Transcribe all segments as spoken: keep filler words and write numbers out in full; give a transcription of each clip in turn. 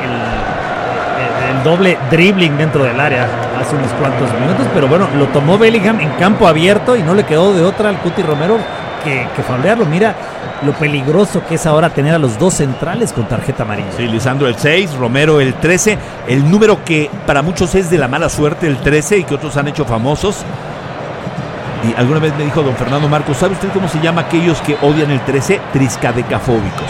el, el, el doble dribbling dentro del área hace unos cuantos minutos, pero bueno, lo tomó Bellingham en campo abierto y no le quedó de otra al Cuti Romero que, que faulearlo. Mira lo peligroso que es ahora tener a los dos centrales con tarjeta amarilla. Sí, Lisandro el seis, Romero el trece, el número que para muchos es de la mala suerte, el trece, y que otros han hecho famosos. Y alguna vez me dijo don Fernando Marcos, ¿sabe usted cómo se llama aquellos que odian el trece? Triscadecafóbicos.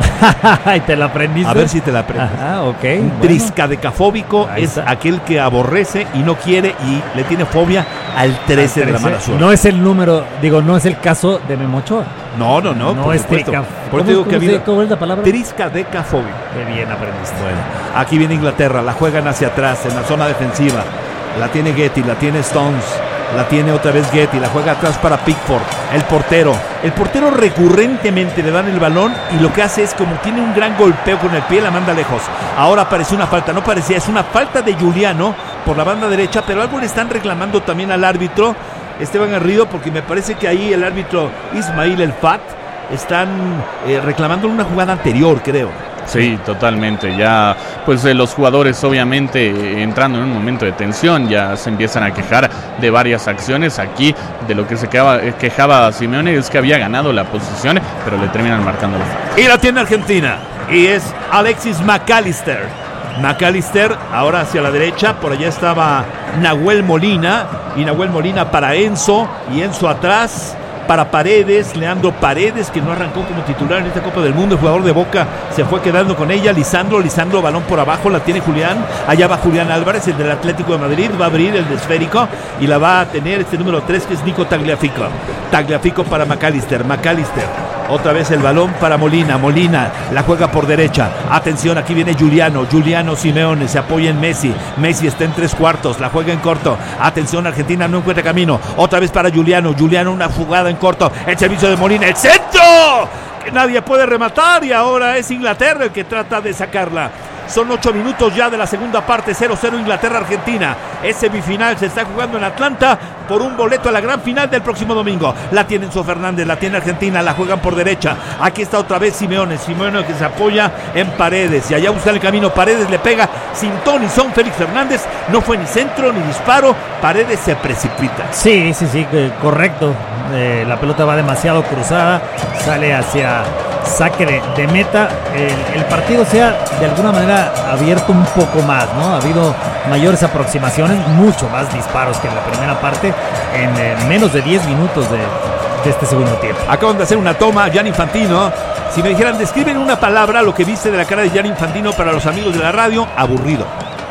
¿Y te la aprendiste? A ver si te la aprendes. Ajá, ok. Un bueno. Triscadecafóbico es está. aquel que aborrece y no quiere y le tiene fobia al trece de la mala suerte. No es el número, digo, no es el caso de Memo Ochoa. No, no, no, no por es supuesto. trica. Por ¿Cómo, digo cómo que ha habido se- cómo es la palabra? Triscadecafóbico. Qué bien aprendiste. Bueno, aquí viene Inglaterra, la juegan hacia atrás en la zona defensiva. La tiene Getty, la tiene Stones, la tiene otra vez Getty, la juega atrás para Pickford, el portero. El portero recurrentemente le dan el balón y lo que hace es, como tiene un gran golpeo con el pie, la manda lejos. Ahora pareció una falta, no parecía, es una falta de Giuliano por la banda derecha, pero algo le están reclamando también al árbitro Esteban Garrido, porque me parece que ahí el árbitro Ismail El Fat están eh, reclamando una jugada anterior, creo. Sí, totalmente. Ya, pues eh, los jugadores obviamente eh, entrando en un momento de tensión, ya se empiezan a quejar de varias acciones. Aquí de lo que se quejaba, eh, quejaba Simeone es que había ganado la posición, pero le terminan marcando la falta. Y la tiene Argentina, y es Alexis McAllister. McAllister ahora hacia la derecha, por allá estaba Nahuel Molina, y Nahuel Molina para Enzo, y Enzo atrás para Paredes, Leandro Paredes, que no arrancó como titular en esta Copa del Mundo, el jugador de Boca se fue quedando con ella. Lisandro, Lisandro, balón por abajo, la tiene Julián, allá va Julián Álvarez, el del Atlético de Madrid, va a abrir el de esférico y la va a tener este número tres, que es Nico Tagliafico. Tagliafico para McAllister, McAllister, otra vez el balón para Molina, Molina la juega por derecha, atención, aquí viene Giuliano, Giuliano Simeone, se apoya en Messi, Messi está en tres cuartos, la juega en corto, atención, Argentina no encuentra camino, otra vez para Giuliano, Giuliano una jugada en corto, el servicio de Molina, el centro, que nadie puede rematar, y ahora es Inglaterra el que trata de sacarla. Son ocho minutos ya de la segunda parte, cero cero Inglaterra-Argentina. Es semifinal, se está jugando en Atlanta por un boleto a la gran final del próximo domingo. La tiene Enzo Fernández, la tiene Argentina, la juegan por derecha. Aquí está otra vez Simeone, Simeone que se apoya en Paredes, y allá busca el camino, Paredes le pega sin ton ni son Félix Fernández, no fue ni centro ni disparo, Paredes se precipita. Sí, sí, sí, correcto. Eh, la pelota va demasiado cruzada, sale hacia saque de, de meta. El, el partido se ha de alguna manera abierto un poco más, ¿no? Ha habido mayores aproximaciones, mucho más disparos que en la primera parte, en eh, menos de diez minutos de, de este segundo tiempo. Acaban de hacer una toma, Gianni Infantino. Si me dijeran, describen en una palabra lo que viste de la cara de Gianni Infantino para los amigos de la radio, aburrido.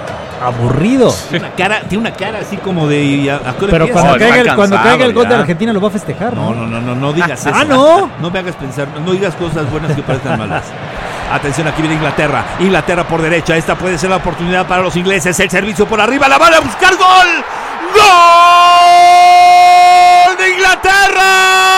Aburrido. Una cara, tiene una cara así como de... ¿a, a Pero cuando, Oh, caiga, está el, cuando cansado caiga el gol ya. de Argentina lo va a festejar, No, ¿no? no, no, no, no digas Ah, eso. ah, ¿no? No me hagas pensar, no digas cosas buenas que parezcan malas. Atención, aquí viene Inglaterra. Inglaterra por derecha. Esta puede ser la oportunidad para los ingleses. El servicio por arriba. La van a buscar. ¡Gol! ¡Gol de Inglaterra!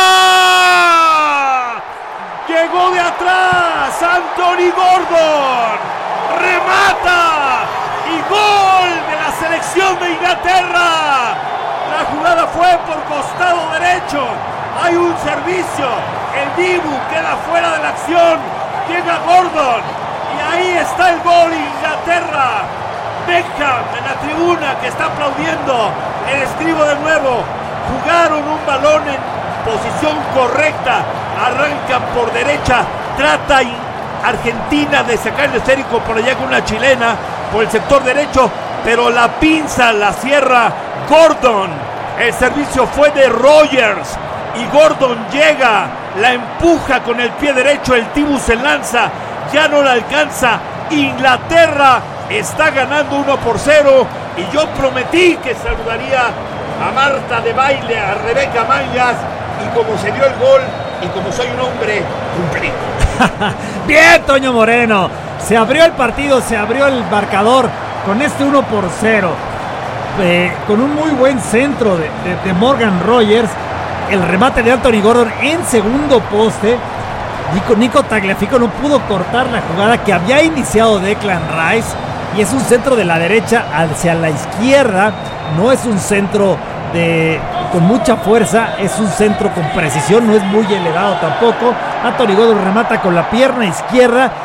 Llegó de atrás Anthony Gordon. Remata. Y gol de la selección de Inglaterra. La jugada fue por costado derecho. Hay un servicio. El Dibu queda fuera de la acción. Llega Gordon. Y ahí está el gol. Inglaterra. Beckham en la tribuna que está aplaudiendo. El escribo de nuevo. Jugaron un balón en posición correcta. Arrancan por derecha. Trata Argentina de sacar el esférico por allá con una chilena por el sector derecho, pero la pinza la cierra Gordon. El servicio fue de Rogers y Gordon llega, la empuja con el pie derecho, el Dibu se lanza, ya no la alcanza. Inglaterra está ganando uno por cero, y yo prometí que saludaría a Marta de baile, a Rebeca Mangas, y como se dio el gol y como soy un hombre, cumplí. Bien, Toño Moreno. Se abrió el partido, se abrió el marcador con este uno por cero. Eh, con un muy buen centro de, de, de Morgan Rogers. El remate de Anthony Gordon en segundo poste. Nico, Nico Tagliafico no pudo cortar la jugada que había iniciado Declan Rice. Y es un centro de la derecha hacia la izquierda. No es un centro de, con mucha fuerza, es un centro con precisión, no es muy elevado tampoco. Anthony Gordon remata con la pierna izquierda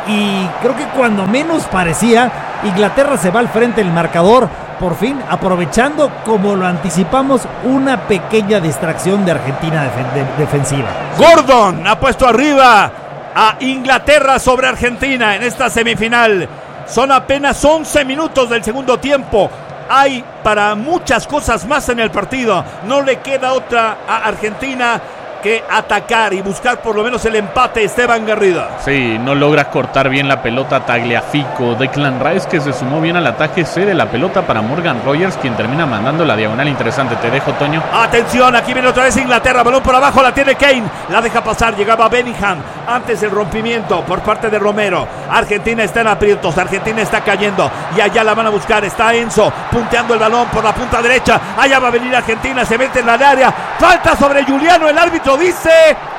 y creo que cuando menos parecía, Inglaterra se va al frente del marcador, por fin aprovechando, como lo anticipamos, una pequeña distracción de Argentina def- de- defensiva. Gordon ha puesto arriba a Inglaterra sobre Argentina en esta semifinal. Son apenas once minutos del segundo tiempo. Hay para muchas cosas más en el partido. No le queda otra a Argentina que atacar y buscar por lo menos el empate. Esteban Garrido. Sí, no logra cortar bien la pelota Tagliafico. Declan Rice, que se sumó bien al ataque, cede la pelota para Morgan Rogers, quien termina mandando la diagonal interesante. Te dejo, Toño. Atención, aquí viene otra vez Inglaterra, balón por abajo, la tiene Kane, la deja pasar, llegaba Bellingham, antes el rompimiento por parte de Romero. Argentina está en aprietos, Argentina está cayendo y allá la van a buscar, está Enzo punteando el balón por la punta derecha, allá va a venir Argentina, se mete en la área, falta sobre Juliano, el árbitro dice,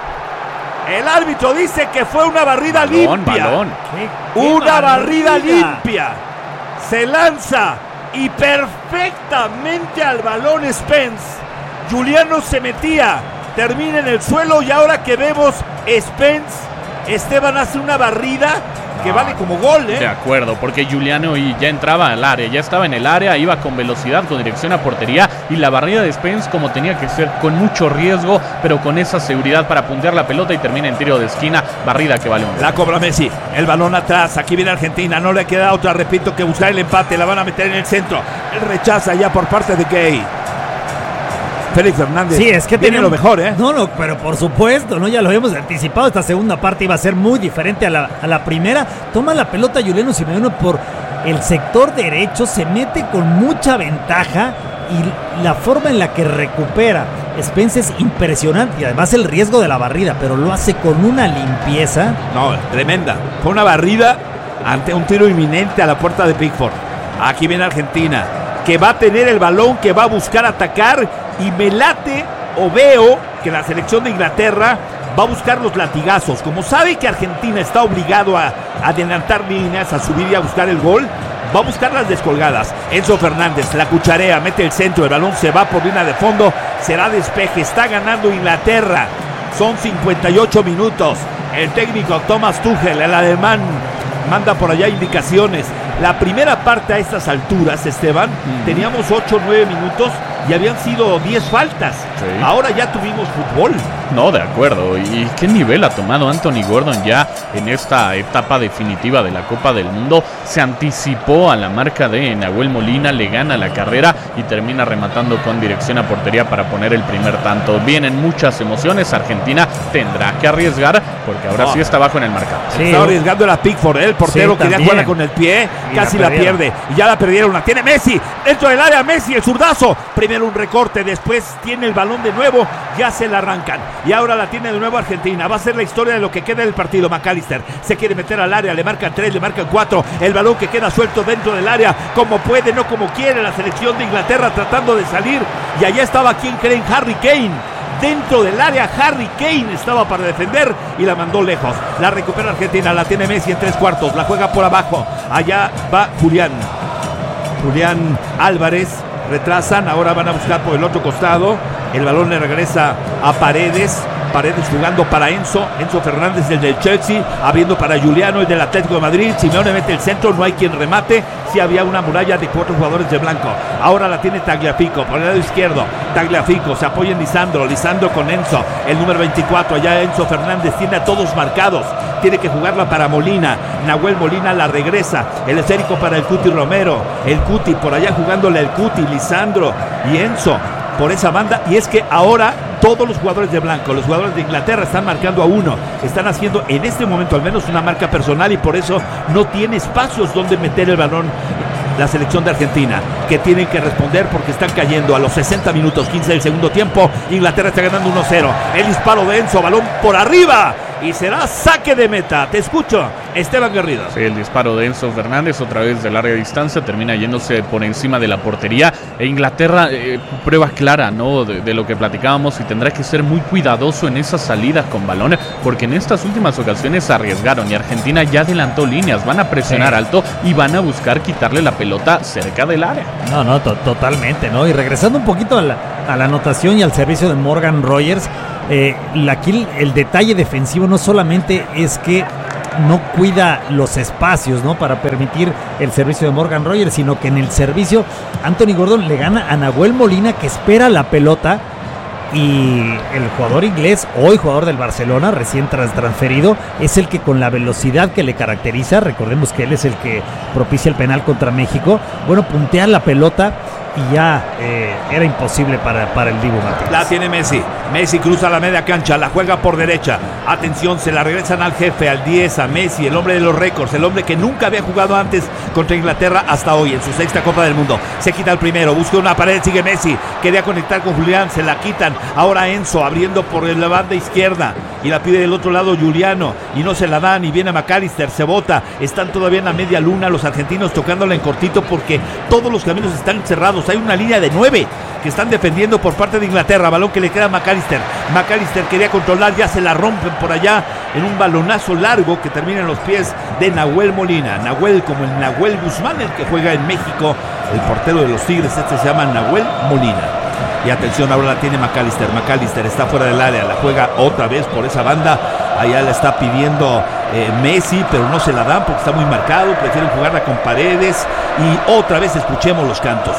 el árbitro dice que fue una barrida Balón, limpia, balón. ¿Qué, qué una barrida barrida. limpia, se lanza y perfectamente al balón Spence. Juliano se metía, termina en el suelo y ahora que vemos Spence, Esteban hace una barrida que vale como gol, ¿eh? De acuerdo, porque Juliano y ya entraba al área, ya estaba en el área, iba con velocidad, con dirección a portería, y la barrida de Spence como tenía que ser, con mucho riesgo, pero con esa seguridad para puntear la pelota y termina en tiro de esquina, barrida que vale un gol. La cobra Messi, el balón atrás, aquí viene Argentina, no le queda otra, repito, que buscar el empate, la van a meter en el centro, el rechaza ya por parte de Gay. Félix Fernández. Sí, es que tiene tenemos lo mejor, ¿eh? No, no, pero por supuesto, ¿no? Ya lo habíamos anticipado. Esta segunda parte iba a ser muy diferente a la, a la primera. Toma la pelota Juliano Simeone por el sector derecho, se mete con mucha ventaja y la forma en la que recupera Spence es impresionante y además el riesgo de la barrida, pero lo hace con una limpieza. No, tremenda. Fue una barrida ante un tiro inminente a la puerta de Pickford. Aquí viene Argentina, que va a tener el balón, que va a buscar atacar. Y me late o veo que la selección de Inglaterra va a buscar los latigazos. Como sabe que Argentina está obligado a, a adelantar líneas, a subir y a buscar el gol, va a buscar las descolgadas. Enzo Fernández la cucharea, mete el centro, el balón se va por línea de fondo, será despeje, está ganando Inglaterra. Son cincuenta y ocho minutos. El técnico Thomas Tuchel, el alemán, manda por allá indicaciones. La primera parte a estas alturas, Esteban, uh-huh. teníamos ocho o nueve minutos y habían sido diez faltas. Sí. Ahora ya tuvimos fútbol. No, de acuerdo. ¿Y qué nivel ha tomado Anthony Gordon ya en esta etapa definitiva de la Copa del Mundo? Se anticipó a la marca de Nahuel Molina, le gana la carrera y termina rematando con dirección a portería para poner el primer tanto. Vienen muchas emociones. Argentina tendrá que arriesgar porque ahora oh. sí está abajo en el marcador. Sí. Está arriesgando la Pickford, ¿eh? El portero sí, quería jugarla con el pie, y casi la, la pierde. Y ya la perdieron. La tiene Messi dentro del área. Messi, el zurdazo. Primero un recorte, después tiene el balón de nuevo, ya se la arrancan. Y ahora la tiene de nuevo Argentina. Va a ser la historia de lo que queda del partido. McAllister se quiere meter al área, le marcan tres, le marcan cuatro. El balón que queda suelto dentro del área, como puede, no como quiere. La selección de Inglaterra tratando de salir. Y allá estaba, ¿quién creen? Harry Kane. Dentro del área, Harry Kane estaba para defender y la mandó lejos. La recupera Argentina, la tiene Messi en tres cuartos, la juega por abajo. Allá va Julián. Julián Álvarez. Retrasan, ahora van a buscar por el otro costado. El balón le regresa a Paredes. Paredes jugando para Enzo. Enzo Fernández, el del Chelsea, abriendo para Juliano, el del Atlético de Madrid. Simeone mete el centro, no hay quien remate. Sí había una muralla de cuatro jugadores de blanco. Ahora la tiene Tagliafico por el lado izquierdo. Tagliafico se apoya en Lisandro. Lisandro con Enzo, el número veinticuatro. Allá Enzo Fernández tiene a todos marcados. Tiene que jugarla para Molina. Nahuel Molina la regresa. El esférico para el Cuti Romero. El Cuti por allá jugándole al Cuti, Lisandro y Enzo por esa banda. Y es que ahora todos los jugadores de blanco, los jugadores de Inglaterra están marcando a uno. Están haciendo en este momento al menos una marca personal y por eso no tiene espacios donde meter el balón la selección de Argentina, que tienen que responder porque están cayendo a los sesenta minutos, quince del segundo tiempo. Inglaterra está ganando uno cero. El disparo de Enzo, balón por arriba y será saque de meta. Te escucho, Esteban Garrido. Sí, el disparo de Enzo Fernández otra vez de larga distancia termina yéndose por encima de la portería. E Inglaterra, eh, prueba clara, ¿no? De, de lo que platicábamos, y tendrá que ser muy cuidadoso en esas salidas con balón, porque en estas últimas ocasiones arriesgaron y Argentina ya adelantó líneas, van a presionar sí. alto y van a buscar quitarle la pelota cerca del área. No, no, to- totalmente, ¿no? Y regresando un poquito a la, a la anotación y al servicio de Morgan Rogers, eh, aquí el, el detalle defensivo no solamente es que no cuida los espacios, ¿no? Para permitir el servicio de Morgan Rogers, sino que en el servicio Anthony Gordon le gana a Nahuel Molina, que espera la pelota, y el jugador inglés, hoy jugador del Barcelona, recién tras transferido, es el que con la velocidad que le caracteriza, recordemos que él es el que propicia el penal contra México, bueno, puntea la pelota y ya eh, era imposible para, para el Dibu Martínez. La tiene Messi, Messi cruza la media cancha, la juega por derecha, atención, se la regresan al jefe, al diez, a Messi, el hombre de los récords, el hombre que nunca había jugado antes contra Inglaterra hasta hoy, en su sexta Copa del Mundo. Se quita el primero, busca una pared, sigue Messi, quería conectar con Julián, se la quitan, ahora Enzo abriendo por la banda izquierda y la pide del otro lado Juliano y no se la dan y viene McAllister, se bota, están todavía en la media luna los argentinos tocándola en cortito porque todos los caminos están cerrados, hay una línea de nueve que están defendiendo por parte de Inglaterra, balón que le queda a McAllister, McAllister quería controlar, ya se la rompen por allá en un balonazo largo que termina en los pies de Nahuel Molina, Nahuel como el Nahuel Guzmán, el que juega en México, el portero de los Tigres, este se llama Nahuel Molina. Y atención, ahora la tiene McAllister, McAllister está fuera del área, la juega otra vez por esa banda, allá la está pidiendo eh, Messi, pero no se la dan porque está muy marcado, prefieren jugarla con Paredes y otra vez escuchemos los cantos.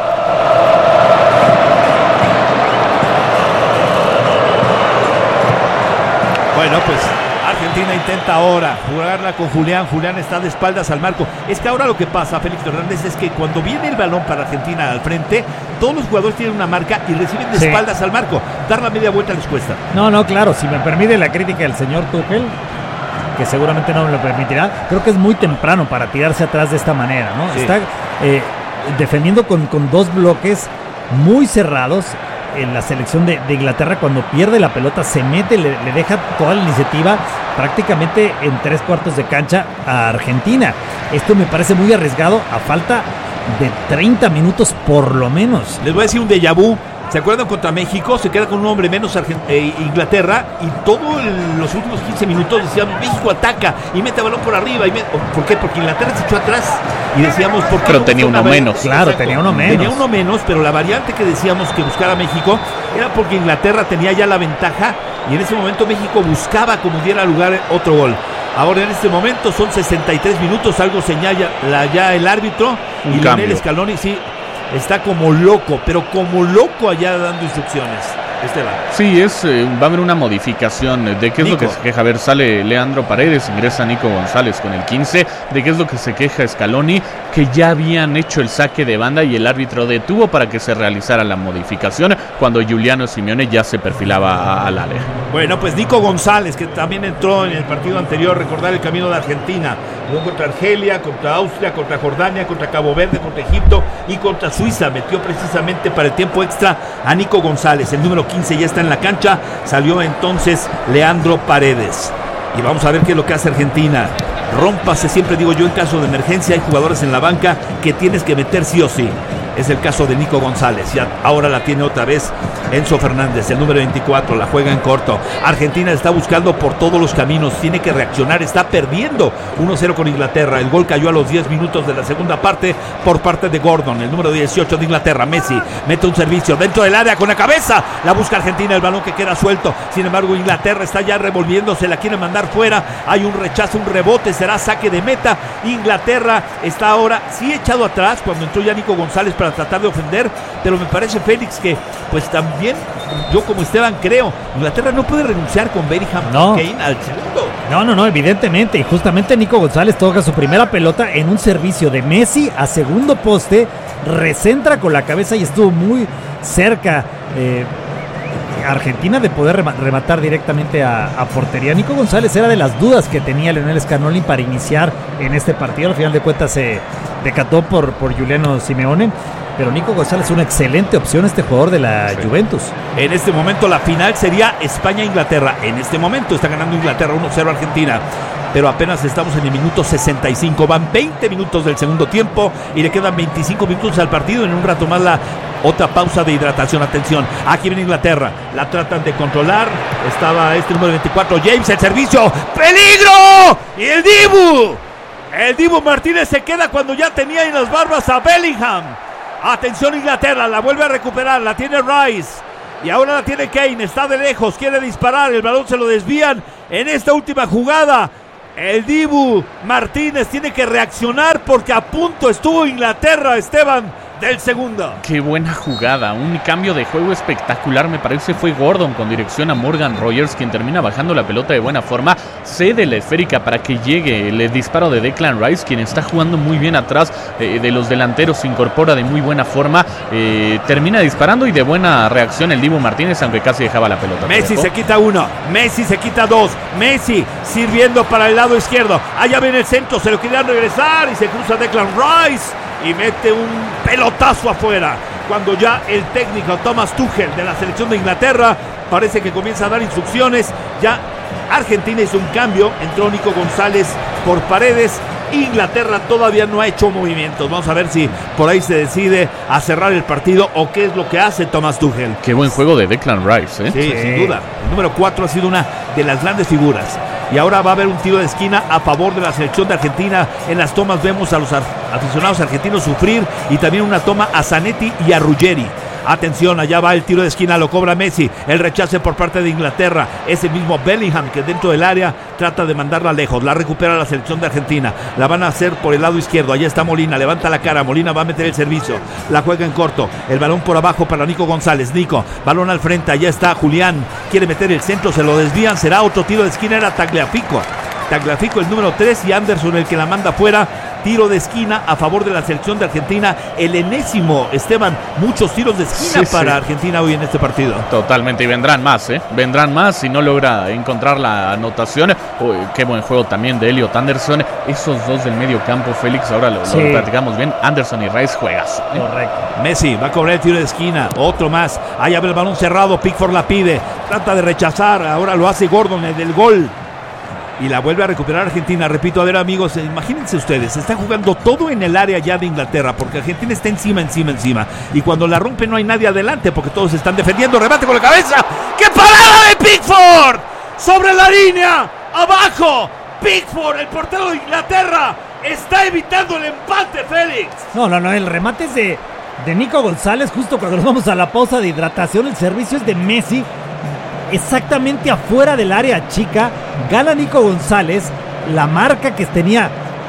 Bueno, pues Argentina intenta ahora jugarla con Julián. Julián está de espaldas al marco. Es que ahora lo que pasa, Félix Hernández, es que cuando viene el balón para Argentina al frente, todos los jugadores tienen una marca y reciben de sí. espaldas al marco. Dar la media vuelta les cuesta. No, no, claro, si me permite la crítica del señor Tuchel, que seguramente no me lo permitirá, creo que es muy temprano para tirarse atrás de esta manera, ¿no? Sí. Está eh, defendiendo con, con dos bloques muy cerrados. En la selección de, de Inglaterra, cuando pierde la pelota se mete, le, le deja toda la iniciativa prácticamente en tres cuartos de cancha a Argentina. Esto me parece muy arriesgado a falta de treinta minutos por lo menos. Les voy a decir un déjà vu. ¿Se acuerdan contra México? Se queda con un hombre menos Argent- eh, Inglaterra y todos los últimos quince minutos decíamos México ataca y mete balón por arriba. Y me- ¿Por qué? Porque Inglaterra se echó atrás y decíamos ¿por qué? Pero No tenía uno una menos. Claro, Exacto. tenía uno menos. Tenía uno menos, pero la variante que decíamos que buscara México era porque Inglaterra tenía ya la ventaja y en ese momento México buscaba como diera lugar otro gol. Ahora en este momento son sesenta y tres minutos, algo señala la, ya el árbitro Un y cambio. Lionel Scaloni sí está como loco, pero como loco allá dando instrucciones. Esteban. Sí, es, eh, va a haber una modificación. ¿De qué es Nico. lo que se queja? A ver, sale Leandro Paredes, ingresa Nico González con el quince. ¿De qué es lo que se queja Scaloni? Que ya habían hecho el saque de banda y el árbitro detuvo para que se realizara la modificación cuando Giuliano Simeone ya se perfilaba al área. Bueno, pues Nico González, que también entró en el partido anterior, recordar el camino de Argentina. Jugó contra Argelia, contra Austria, contra Jordania, contra Cabo Verde, contra Egipto y contra Suiza. Metió precisamente para el tiempo extra a Nico González. El número quince ya está en la cancha. Salió entonces Leandro Paredes. Y vamos a ver qué es lo que hace Argentina. Rómpase, siempre digo yo, en caso de emergencia hay jugadores en la banca que tienes que meter sí o sí. Es el caso de Nico González. Ya ahora la tiene otra vez Enzo Fernández, el número veinticuatro, la juega en corto. Argentina está buscando por todos los caminos, tiene que reaccionar, está perdiendo uno cero con Inglaterra. El gol cayó a los diez minutos de la segunda parte por parte de Gordon, el número dieciocho de Inglaterra. Messi mete un servicio dentro del área con la cabeza, la busca Argentina, el balón que queda suelto. Sin embargo, Inglaterra está ya revolviéndose, la quiere mandar fuera. Hay un rechazo, un rebote, será saque de meta. Inglaterra está ahora sí echado atrás cuando entró ya Nico González para tratar de ofender, pero me parece, Félix, que pues también yo como Esteban creo, Inglaterra no puede renunciar con Bellingham no. Kane al segundo. No, no, no, evidentemente, y justamente Nico González toca su primera pelota en un servicio de Messi a segundo poste, recentra con la cabeza y estuvo muy cerca eh, Argentina de poder rematar directamente a, a portería. Nico González era de las dudas que tenía Lionel Scaloni para iniciar en este partido. Al final de cuentas se decantó por, por Giuliano Simeone, pero Nico González es una excelente opción, este jugador de la sí. Juventus. En este momento la final sería España-Inglaterra. En este momento está ganando Inglaterra uno cero Argentina, pero apenas estamos en el minuto sesenta y cinco. Van veinte minutos del segundo tiempo y le quedan veinticinco minutos al partido. En un rato más la otra pausa de hidratación. Atención, aquí viene Inglaterra, la tratan de controlar. Estaba este número veinticuatro, James, el servicio, ¡peligro! Y el Dibu, el Dibu Martínez se queda cuando ya tenía en las barbas a Bellingham. Atención, Inglaterra, la vuelve a recuperar, la tiene Rice y ahora la tiene Kane, está de lejos, quiere disparar, el balón se lo desvían en esta última jugada. El Dibu Martínez tiene que reaccionar porque a punto estuvo Inglaterra, Esteban, del segundo. Qué buena jugada, un cambio de juego espectacular, me parece fue Gordon con dirección a Morgan Rogers, quien termina bajando la pelota de buena forma, cede la esférica para que llegue el disparo de Declan Rice, quien está jugando muy bien atrás eh, de los delanteros, se incorpora de muy buena forma, eh, termina disparando y de buena reacción el Dibu Martínez, aunque casi dejaba la pelota. Messi se quita uno, Messi se quita dos, Messi sirviendo para el lado izquierdo, allá viene el centro, se lo querían regresar y se cruza Declan Rice y mete un pelotazo afuera, cuando ya el técnico Thomas Tuchel de la selección de Inglaterra parece que comienza a dar instrucciones. Ya Argentina hizo un cambio, entró Nico González por Paredes. Inglaterra todavía no ha hecho movimientos. Vamos a ver si por ahí se decide a cerrar el partido o qué es lo que hace Thomas Tuchel. Qué buen juego de Declan Rice, ¿eh? Sí, sí, sin duda. El número cuatro ha sido una de las grandes figuras. Y ahora va a haber un tiro de esquina a favor de la selección de Argentina. En las tomas vemos a los aficionados argentinos sufrir y también una toma a Zanetti y a Ruggeri. Atención, allá va el tiro de esquina, lo cobra Messi. El rechace por parte de Inglaterra. Ese mismo Bellingham que dentro del área trata de mandarla lejos. La recupera la selección de Argentina. La van a hacer por el lado izquierdo. Allá está Molina, levanta la cara. Molina va a meter el servicio. La juega en corto. El balón por abajo para Nico González. Nico, balón al frente. Allá está Julián. Quiere meter el centro, se lo desvían. Será otro tiro de esquina. Era Tagliafico. Tagliafico el número tres y Anderson el que la manda fuera. Tiro de esquina a favor de la selección de Argentina. El enésimo, Esteban, muchos tiros de esquina sí, para sí. Argentina hoy en este partido. Totalmente, y vendrán más, ¿eh? Vendrán más si no logra encontrar la anotación. Uy, qué buen juego también de Elliot Anderson. Esos dos del medio campo, Félix, ahora lo, sí. lo platicamos bien. Anderson y Rice juegas. ¿eh? Correcto. Messi va a cobrar el tiro de esquina. Otro más. Ahí abre el balón cerrado. Pickford la pide. Trata de rechazar. Ahora lo hace Gordon, el del gol. Y la vuelve a recuperar Argentina. Repito, a ver amigos, imagínense ustedes, están jugando todo en el área ya de Inglaterra, porque Argentina está encima, encima, encima. Y cuando la rompe no hay nadie adelante, porque todos están defendiendo. Remate con la cabeza. ¡Qué parada de Pickford! Sobre la línea, abajo. Pickford, el portero de Inglaterra, está evitando el empate, Félix. No, no, no, el remate es de, de Nico González, justo cuando nos vamos a la pausa de hidratación. El servicio es de Messi. Exactamente afuera del área chica, gana Nico González, la marca que tenía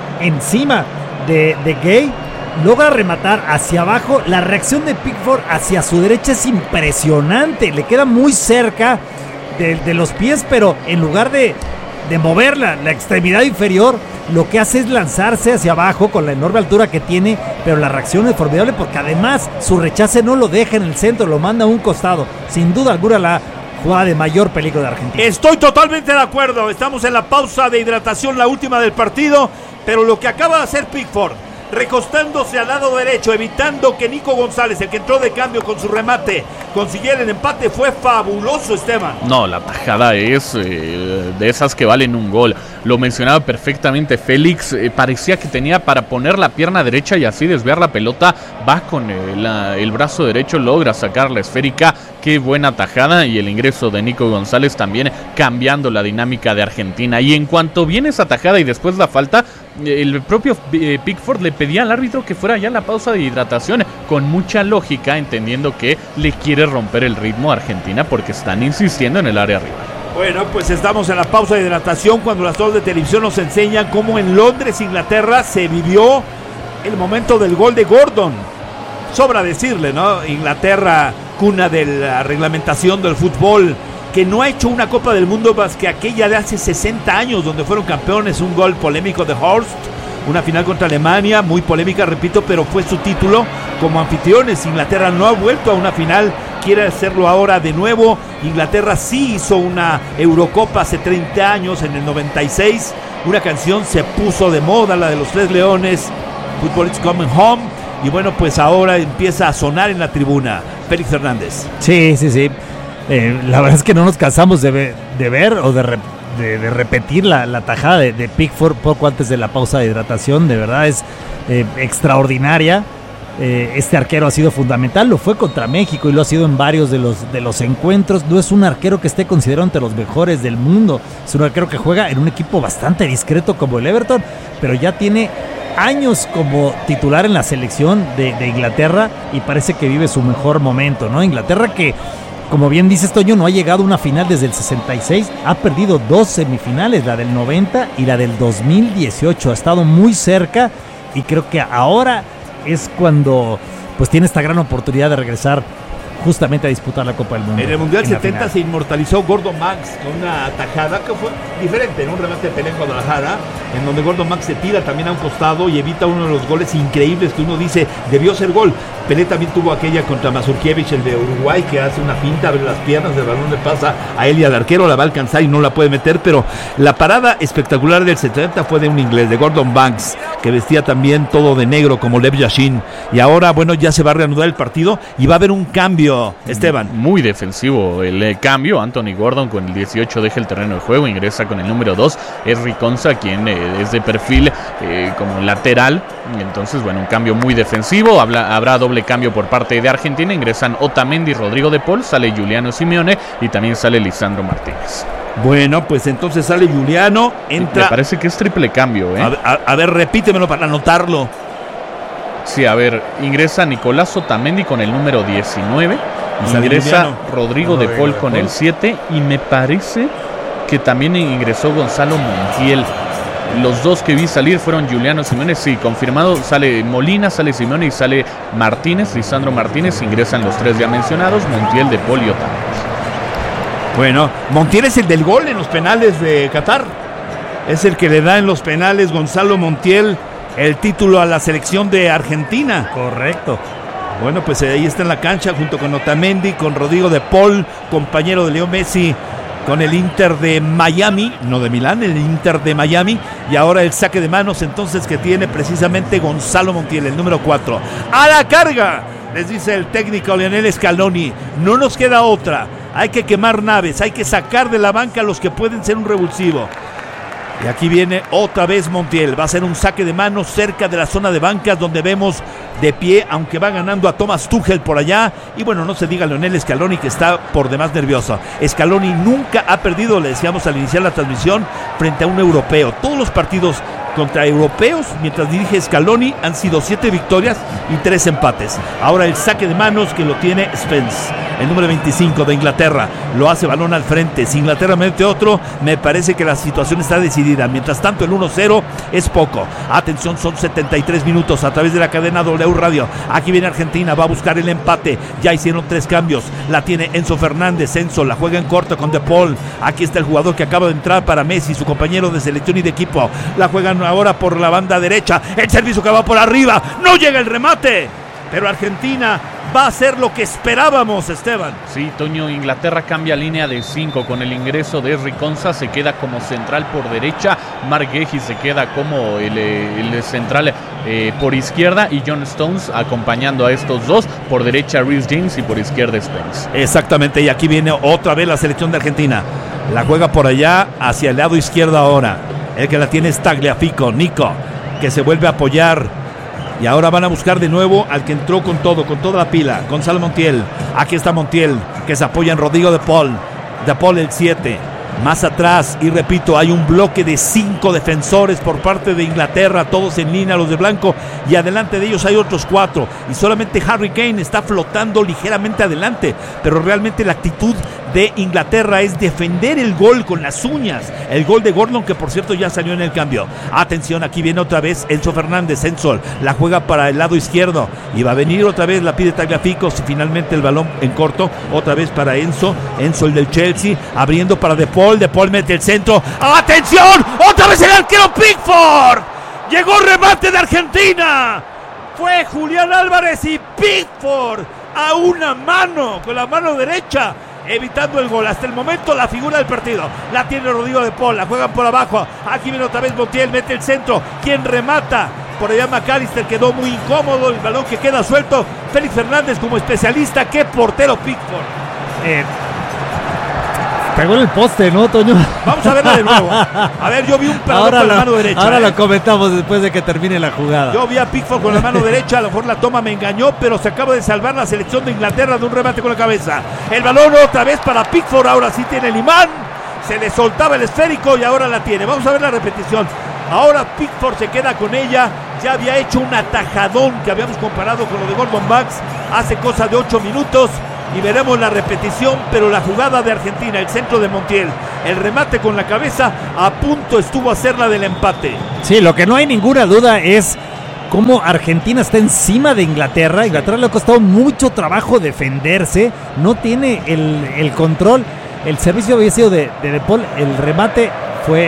encima de, de Gay, logra rematar hacia abajo. La reacción de Pickford hacia su derecha es impresionante, le queda muy cerca de, de los pies, pero en lugar de, de mover la, la extremidad inferior, lo que hace es lanzarse hacia abajo con la enorme altura que tiene, pero la reacción es formidable porque además su rechace no lo deja en el centro, lo manda a un costado. Sin duda alguna la jugada de mayor peligro de Argentina. Estoy totalmente de acuerdo. Estamos en la pausa de hidratación, la última del partido, pero lo que acaba de hacer Pickford, recostándose al lado derecho, evitando que Nico González, el que entró de cambio con su remate, consiguiera el empate, fue fabuloso, Esteban. No, la tajada es eh, de esas que valen un gol. Lo mencionaba perfectamente Félix, eh, parecía que tenía para poner la pierna derecha y así desviar la pelota. Va con el, la, el brazo derecho, logra sacar la esférica. Qué buena tajada, y el ingreso de Nico González también cambiando la dinámica de Argentina. Y en cuanto viene esa tajada y después la falta, el propio eh, Pickford le pedía al árbitro que fuera ya la pausa de hidratación, con mucha lógica, entendiendo que le quiere romper el ritmo a Argentina porque están insistiendo en el área arriba. Bueno, pues estamos en la pausa de hidratación cuando las tomas de televisión nos enseñan cómo en Londres, Inglaterra, se vivió el momento del gol de Gordon. Sobra decirle, ¿no? Inglaterra, cuna de la reglamentación del fútbol, que no ha hecho una Copa del Mundo más que aquella de hace sesenta años, donde fueron campeones. Un gol polémico de Horst, una final contra Alemania, muy polémica, repito, pero fue su título como anfitriones. Inglaterra no ha vuelto a una final, quiere hacerlo ahora de nuevo. Inglaterra sí hizo una Eurocopa hace treinta años, en el noventa y seis. Una canción se puso de moda, la de los Tres Leones, Football is Coming Home. Y bueno, pues ahora empieza a sonar en la tribuna. Félix Hernández. Sí, sí, sí. Eh, la verdad es que no nos cansamos de ver, de ver o de, re, de, de repetir la, la tajada de, de Pickford poco antes de la pausa de hidratación. De verdad es eh, extraordinaria. Eh, este arquero ha sido fundamental, lo fue contra México y lo ha sido en varios de los, de los encuentros. No es un arquero que esté considerado entre los mejores del mundo, es un arquero que juega en un equipo bastante discreto como el Everton, pero ya tiene años como titular en la selección de, de Inglaterra y parece que vive su mejor momento, ¿no? Inglaterra que como bien dices, Toño, no ha llegado a una final desde el sesenta y seis, ha perdido dos semifinales, la del noventa y la del dos mil dieciocho, ha estado muy cerca y creo que ahora es cuando pues tiene esta gran oportunidad de regresar justamente a disputar la Copa del Mundo. En el Mundial en setenta se inmortalizó Gordon Banks con una tajada que fue diferente, en un remate de Pelé en Guadalajara, en donde Gordon Banks se tira también a un costado y evita uno de los goles increíbles que uno dice debió ser gol. Pelé también tuvo aquella contra Mazurkiewicz, el de Uruguay, que hace una finta, abre las piernas, el balón le pasa a él y al arquero, la va a alcanzar y no la puede meter, pero la parada espectacular del setenta fue de un inglés, de Gordon Banks, que vestía también todo de negro como Lev Yashin, y ahora bueno, ya se va a reanudar el partido y va a haber un cambio, Esteban. Muy defensivo el eh, cambio. Anthony Gordon con el dieciocho deja el terreno de juego, ingresa con el número dos, es Riconza, quien eh, es de perfil eh, como lateral. Entonces, bueno, un cambio muy defensivo. Habla, habrá doble cambio por parte de Argentina. Ingresan Otamendi y Rodrigo de Paul, sale Giuliano Simeone y también sale Lisandro Martínez. Bueno, pues entonces sale Giuliano, entra. Me parece que es triple cambio, ¿eh? A, a, a ver, repítemelo para anotarlo. Sí, a ver, ingresa Nicolás Otamendi con el número diecinueve, y ingresa Rodrigo de Paul con el siete y me parece que también ingresó Gonzalo Montiel. Los dos que vi salir fueron Giuliano Simeone, sí, confirmado, sale Molina, sale Simeone y sale Martínez, Lisandro Martínez, ingresan los tres ya mencionados, Montiel, de Paul y Otamendi. Bueno, Montiel es el del gol en los penales de Qatar, es el que le da en los penales Gonzalo Montiel el título a la selección de Argentina. Correcto. Bueno, pues ahí está en la cancha junto con Otamendi, con Rodrigo de Paul, compañero de Leo Messi con el Inter de Miami, no de Milán, el Inter de Miami, y ahora el saque de manos entonces que tiene precisamente Gonzalo Montiel, el número cuatro. ¡A la carga! Les dice el técnico Lionel Scaloni, no nos queda otra, hay que quemar naves, hay que sacar de la banca a los que pueden ser un revulsivo. Y aquí viene otra vez Montiel, va a ser un saque de manos cerca de la zona de bancas donde vemos de pie, aunque va ganando a Thomas Tuchel por allá, y bueno, no se diga Lionel Scaloni que está por demás nervioso. Scaloni nunca ha perdido, le decíamos al iniciar la transmisión, frente a un europeo. Todos los partidos contra europeos, mientras dirige Scaloni, han sido siete victorias y tres empates. Ahora el saque de manos que lo tiene Spence, el número veinticinco de Inglaterra, lo hace balón al frente. Si Inglaterra mete otro, me parece que la situación está decidida. Mientras tanto el uno cero es poco. Atención, son setenta y tres minutos a través de la cadena W Radio. Aquí viene Argentina, va a buscar el empate. Ya hicieron tres cambios, la tiene Enzo Fernández. Enzo la juega en corto con De Paul. Aquí está el jugador que acaba de entrar para Messi, su compañero de selección y de equipo. La juegan ahora por la banda derecha, el servicio que va por arriba, no llega el remate, pero Argentina va a hacer lo que esperábamos, Esteban. Sí, Toño, Inglaterra cambia línea de cinco con el ingreso de Riconza, se queda como central por derecha, Mark Guehi se queda como el, el central eh, por izquierda y John Stones acompañando a estos dos, por derecha Reece James y por izquierda Spence. Exactamente, y aquí viene otra vez la selección de Argentina, la juega por allá hacia el lado izquierdo ahora. El que la tiene es Tagliafico, Nico, que se vuelve a apoyar. Y ahora van a buscar de nuevo al que entró con todo, con toda la pila, Gonzalo Montiel. Aquí está Montiel, que se apoya en Rodrigo de Paul. De Paul el siete. Más atrás, y repito, hay un bloque de cinco defensores por parte de Inglaterra, todos en línea, los de blanco, y adelante de ellos hay otros cuatro, y solamente Harry Kane está flotando ligeramente adelante, pero realmente la actitud de Inglaterra es defender el gol con las uñas, el gol de Gordon, que por cierto ya salió en el cambio. Atención, aquí viene otra vez Enzo Fernández. Enzo la juega para el lado izquierdo, y va a venir otra vez, la pide Tagliafico, y finalmente el balón en corto, otra vez para Enzo, Enzo el del Chelsea, abriendo para De Paul. De Paul mete el centro. ¡Atención! ¡Otra vez el arquero Pickford! ¡Llegó remate de Argentina! Fue Julián Álvarez y Pickford a una mano, con la mano derecha, evitando el gol. Hasta el momento la figura del partido la tiene Rodrigo de Paul, la juegan por abajo. Aquí viene otra vez Montiel, mete el centro. ¿Quién remata? Por allá McAllister, quedó muy incómodo. El balón que queda suelto. Félix Fernández como especialista. ¡Qué portero Pickford! Eh... Pegó en el poste, ¿no, Toño? Vamos a verla de nuevo. A ver, yo vi un pegador ahora con lo, la mano derecha. Ahora ¿eh? lo comentamos después de que termine la jugada. Yo vi a Pickford con la mano derecha. A lo mejor la toma me engañó, pero se acaba de salvar la selección de Inglaterra de un remate con la cabeza. El balón otra vez para Pickford. Ahora sí tiene el imán. Se le soltaba el esférico y ahora la tiene. Vamos a ver la repetición. Ahora Pickford se queda con ella. Ya había hecho un atajadón que habíamos comparado con lo de Gordon Banks hace cosa de ocho minutos. y veremos la repetición, pero la jugada de Argentina, el centro de Montiel, el remate con la cabeza, a punto estuvo a hacer la del empate. Sí, lo que no hay ninguna duda es cómo Argentina está encima de Inglaterra. Inglaterra le ha costado mucho trabajo defenderse, no tiene el, el control. El servicio había sido de, de De Paul, el remate fue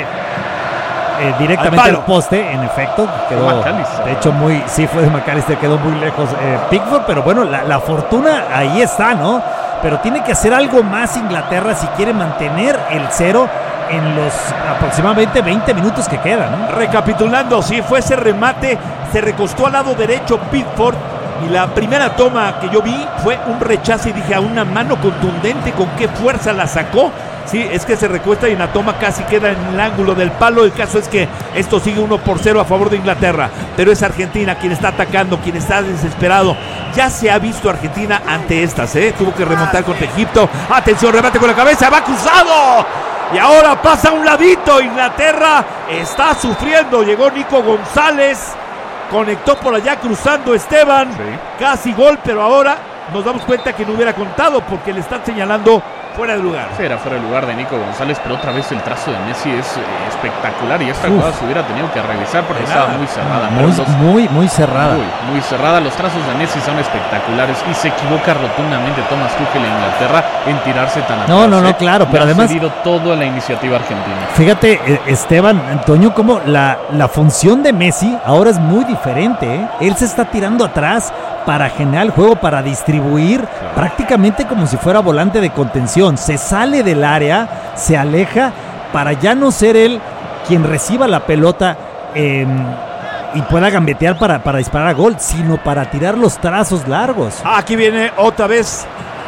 eh, directamente al, al poste, en efecto. Quedó, de hecho, muy, sí fue de McAllister, quedó muy lejos eh, Pickford, pero bueno, la, la fortuna ahí está, ¿no? Pero tiene que hacer algo más Inglaterra si quiere mantener el cero en los aproximadamente veinte minutos que quedan, ¿no? Recapitulando, sí, fue ese remate, se recostó al lado derecho Pickford, y la primera toma que yo vi fue un rechazo y dije, a una mano contundente, con qué fuerza la sacó. Sí, es que se recuesta y en la toma casi queda en el ángulo del palo. El caso es que esto sigue uno por cero a favor de Inglaterra, pero es Argentina quien está atacando, quien está desesperado. Ya se ha visto Argentina ante estas, ¿eh? Tuvo que remontar contra Egipto. Atención, remate con la cabeza, va cruzado. Y ahora pasa a un ladito. Inglaterra está sufriendo. Llegó Nico González, conectó por allá cruzando Esteban. Sí. Casi gol, pero ahora nos damos cuenta que no hubiera contado porque le están señalando fuera de lugar. Sí, era fuera de lugar de Nico González, pero otra vez el trazo de Messi es eh, espectacular y esta jugada se hubiera tenido que revisar porque de estaba nada. muy cerrada. Muy, los, muy, muy cerrada. Muy, muy cerrada. Los trazos de Messi son espectaculares y se equivoca rotundamente Thomas Tuchel en Inglaterra en tirarse tan atrás. No, no, no, claro, pero ha además... ha cedido todo en la iniciativa argentina. Fíjate, Esteban, Antonio, como la, la función de Messi ahora es muy diferente, ¿eh? Él se está tirando atrás para generar el juego, para distribuir, claro, prácticamente como si fuera volante de contención. Se sale del área, se aleja para ya no ser él quien reciba la pelota eh, y pueda gambetear para, para disparar a gol, sino para tirar los trazos largos. Aquí viene otra vez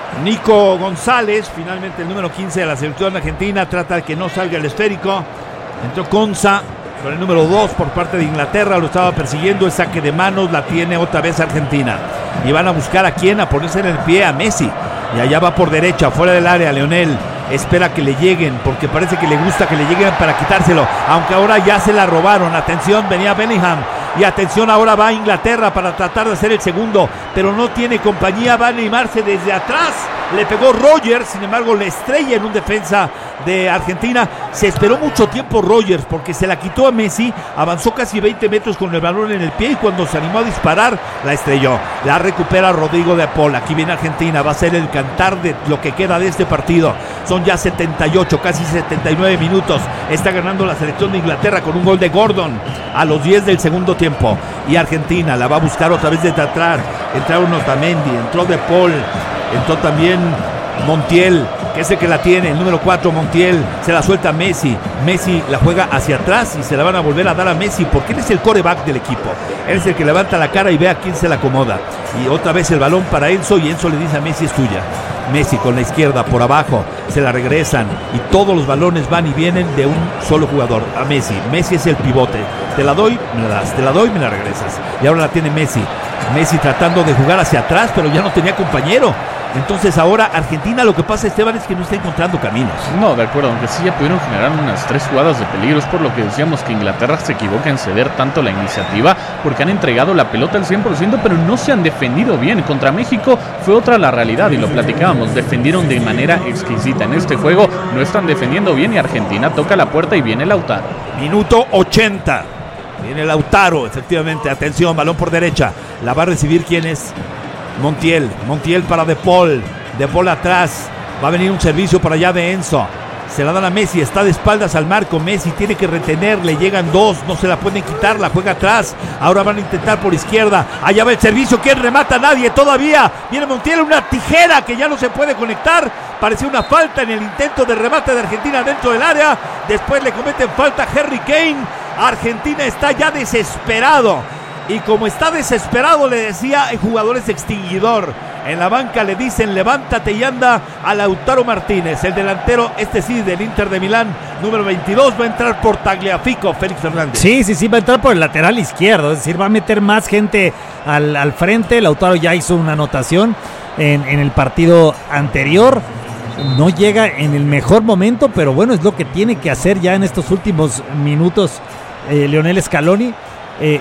Nico González, finalmente el número quince de la selección argentina, trata de que no salga el esférico. Entró Konsa con el número dos por parte de Inglaterra, lo estaba persiguiendo, el saque de manos, la tiene otra vez Argentina. Y van a buscar a quién, a ponerse en el pie a Messi. Y allá va por derecha, fuera del área, Leonel. Espera que le lleguen, porque parece que le gusta que le lleguen para quitárselo. Aunque ahora ya se la robaron. Atención, venía Bellingham. Y atención, ahora va a Inglaterra para tratar de hacer el segundo. Pero no tiene compañía, va a animarse desde atrás. Le pegó Rogers, sin embargo le estrella en un defensa de Argentina. Se esperó mucho tiempo Rogers porque se la quitó a Messi, avanzó casi veinte metros con el balón en el pie y cuando se animó a disparar la estrelló. La recupera Rodrigo de Paul. Aquí viene Argentina, va a ser el cantar de lo que queda de este partido. Son ya setenta y ocho, casi setenta y nueve minutos. Está ganando la selección de Inglaterra con un gol de Gordon a los diez del segundo tiempo. Y Argentina la va a buscar otra vez desde atrás. Entraron Otamendi, entró de Paul, entró también Montiel, que es el que la tiene, el número cuatro, Montiel, se la suelta a Messi. Messi la juega hacia atrás y se la van a volver a dar a Messi porque él es el quarterback del equipo. Él es el que levanta la cara y ve a quién se la acomoda. Y otra vez el balón para Enzo y Enzo le dice a Messi, es tuya. Messi con la izquierda por abajo, se la regresan y todos los balones van y vienen de un solo jugador, a Messi. Messi es el pivote, te la doy, me la das, te la doy, me la regresas. Y ahora la tiene Messi. Messi tratando de jugar hacia atrás, pero ya no tenía compañero. Entonces ahora Argentina, lo que pasa, Esteban, es que no está encontrando caminos. No, de acuerdo, aunque sí ya pudieron generar unas tres jugadas de peligro. Es por lo que decíamos que Inglaterra se equivoca en ceder tanto la iniciativa, porque han entregado la pelota al cien por ciento, pero no se han defendido bien. Contra México fue otra la realidad y lo platicábamos, defendieron de manera exquisita. En este juego no están defendiendo bien y Argentina toca la puerta y viene Lautaro. Minuto ochenta, viene Lautaro, efectivamente, atención, balón por derecha, la va a recibir, ¿quién es? Montiel, Montiel para De Paul, De Paul atrás, va a venir un servicio por allá de Enzo, se la dan a Messi, está de espaldas al marco, Messi tiene que retener, le llegan dos, no se la pueden quitar, la juega atrás, ahora van a intentar por izquierda, allá va el servicio, ¿quién remata? Nadie todavía, viene Montiel, una tijera que ya no se puede conectar, parecía una falta en el intento de remate de Argentina dentro del área, después le cometen falta a Harry Kane, Argentina está ya desesperado. Y como está desesperado, le decía, el jugador es extinguidor. En la banca le dicen, levántate y anda a Lautaro Martínez. El delantero, este sí, del Inter de Milán, número veintidós, va a entrar por Tagliafico, Félix Fernández. Sí, sí, sí, va a entrar por el lateral izquierdo. Es decir, va a meter más gente al, al frente. Lautaro ya hizo una anotación en, en el partido anterior. No llega en el mejor momento, pero bueno, es lo que tiene que hacer ya en estos últimos minutos eh, Lionel Scaloni. Eh,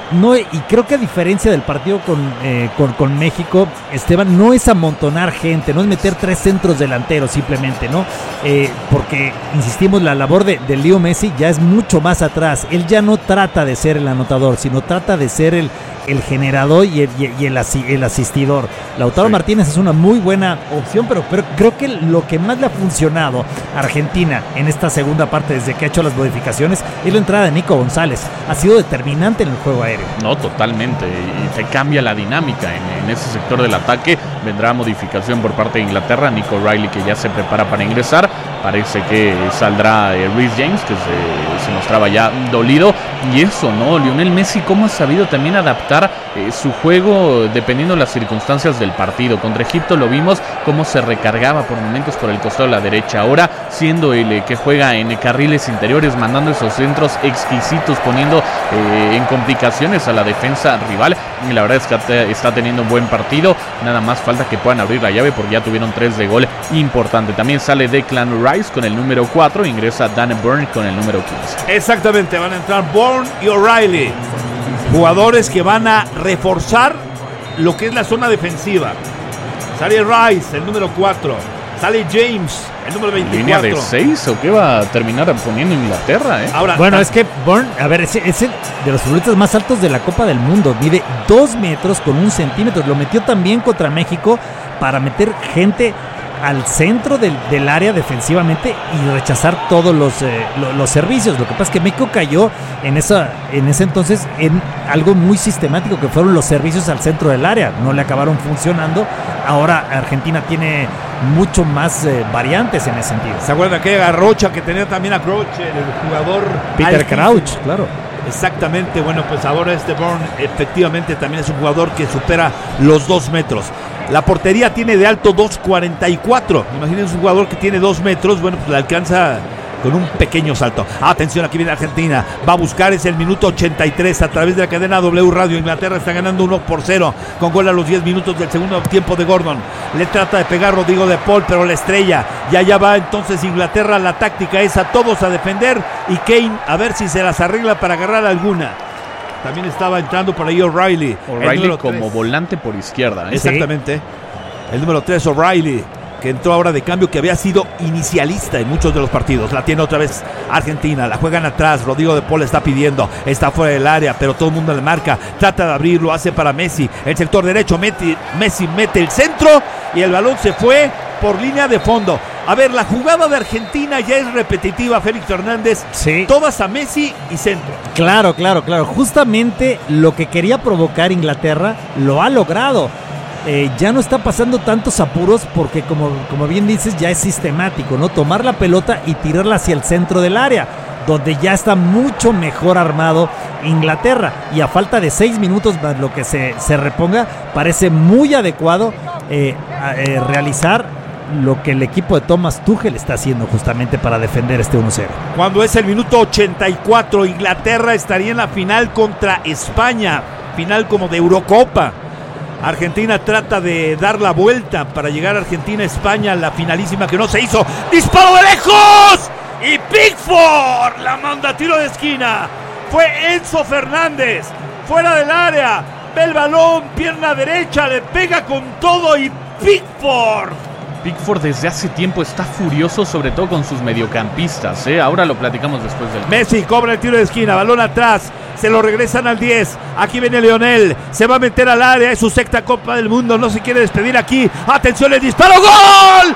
no, y creo que a diferencia del partido con, eh, con, con México, Esteban, no es amontonar gente, no es meter tres centros delanteros simplemente, ¿no? Eh, porque, insistimos, la labor de, de Leo Messi ya es mucho más atrás. Él ya no trata de ser el anotador, sino trata de ser el, el generador y el, y el, el asistidor. Lautaro sí. Martínez es una muy buena opción, pero, pero creo que lo que más le ha funcionado a Argentina en esta segunda parte, desde que ha hecho las modificaciones, es la entrada de Nico González. Ha sido determinante en el juego aéreo. No, totalmente, y te cambia la dinámica en, en ese sector del ataque. Vendrá modificación por parte de Inglaterra, Nico Riley, que ya se prepara para ingresar. Parece que saldrá eh, Reece James, que se, se mostraba ya dolido. Y eso, ¿no? Lionel Messi, cómo ha sabido también adaptar eh, su juego dependiendo de las circunstancias del partido. Contra Egipto lo vimos cómo se recargaba por momentos por el costado de la derecha. Ahora siendo el eh, que juega en eh, carriles interiores, mandando esos centros exquisitos, poniendo eh, en complicaciones a la defensa rival. Y la verdad es que te, está teniendo un buen partido. Nada más falta que puedan abrir la llave, porque ya tuvieron tres de gol importante. También sale Declan Rice con el número cuatro, ingresa Dan Burn con el número quince. Exactamente, van a entrar Bourne y O'Reilly, jugadores que van a reforzar lo que es la zona defensiva. Sale Rice, el número cuatro. Sale James, el número veinticuatro. ¿Línea de seis o qué va a terminar poniendo Inglaterra? Eh? Ahora, bueno, es que Bourne, a ver, es, es el de los futbolistas más altos de la Copa del Mundo. Mide dos metros con un centímetro. Lo metió también contra México para meter gente al centro del, del área defensivamente y rechazar todos los, eh, lo, los servicios. Lo que pasa es que México cayó en, esa, en ese entonces en algo muy sistemático, que fueron los servicios al centro del área. No le acabaron funcionando. Ahora Argentina tiene mucho más eh, variantes en ese sentido. ¿Se acuerdan aquella garrocha que tenía también a Crouch, el jugador Peter Crouch? Claro. Exactamente, bueno, pues ahora este Bourne efectivamente también es un jugador que supera los dos metros. La portería tiene de alto dos cuarenta y cuatro. Imagínense un jugador que tiene dos metros, bueno, pues le alcanza con un pequeño salto. Atención, aquí viene Argentina. Va a buscar, es el minuto ochenta y tres a través de la cadena W Radio. Inglaterra está ganando uno por cero con gol a los diez minutos del segundo tiempo de Gordon. Le trata de pegar Rodrigo de Paul, pero la estrella. Y allá va entonces Inglaterra. La táctica es a todos a defender y Kane a ver si se las arregla para agarrar alguna. También estaba entrando por ahí O'Reilly. O'Reilly como volante por izquierda. ¿eh? Exactamente. Sí. El número tres, O'Reilly, que entró ahora de cambio, que había sido inicialista en muchos de los partidos. La tiene otra vez Argentina, la juegan atrás. Rodrigo de Paul está pidiendo, está fuera del área, pero todo el mundo le marca. Trata de abrir, lo hace para Messi. El sector derecho, mete, Messi mete el centro y el balón se fue por línea de fondo. A ver, la jugada de Argentina ya es repetitiva, Félix Fernández. Sí. Todas a Messi y centro. Claro, claro, claro. Justamente lo que quería provocar Inglaterra lo ha logrado. Eh, ya no está pasando tantos apuros porque, como, como bien dices, ya es sistemático, ¿no? Tomar la pelota y tirarla hacia el centro del área, donde ya está mucho mejor armado Inglaterra. Y a falta de seis minutos más lo que se, se reponga, parece muy adecuado eh, a, eh, realizar lo que el equipo de Thomas Tuchel está haciendo justamente para defender este uno cero. Cuando es el minuto ochenta y cuatro, Inglaterra estaría en la final contra España, final como de Eurocopa. Argentina trata de dar la vuelta para llegar a Argentina-España, la finalísima que no se hizo. ¡Disparo de lejos! Y Pickford la manda a tiro de esquina. Fue Enzo Fernández, fuera del área. Ve el balón, pierna derecha, le pega con todo y Pickford. Pickford desde hace tiempo está furioso, sobre todo con sus mediocampistas, ¿eh? Ahora lo platicamos después del... Messi cobra el tiro de esquina, balón atrás, se lo regresan al diez. Aquí viene Lionel, se va a meter al área, es su sexta Copa del Mundo, no se quiere despedir aquí. Atención, el disparo, ¡gol!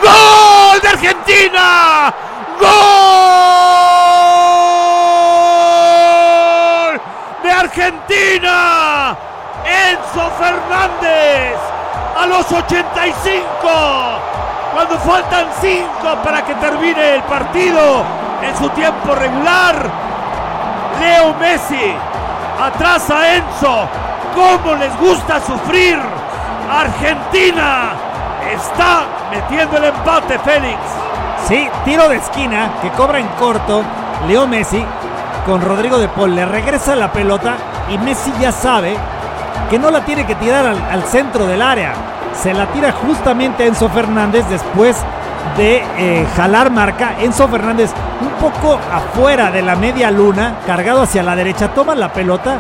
¡Gol de Argentina! ¡Gol de Argentina! Enzo Fernández a los ochenta y cinco, cuando faltan cinco para que termine el partido en su tiempo regular. Leo Messi atrás a Enzo. ¿Cómo les gusta sufrir? Argentina está metiendo el empate, Félix. Sí, tiro de esquina que cobra en corto Leo Messi con Rodrigo de Paul. Le regresa la pelota y Messi ya sabe que no la tiene que tirar al, al centro del área. Se la tira justamente a Enzo Fernández después de eh, jalar marca. Enzo Fernández un poco afuera de la media luna, cargado hacia la derecha, toma la pelota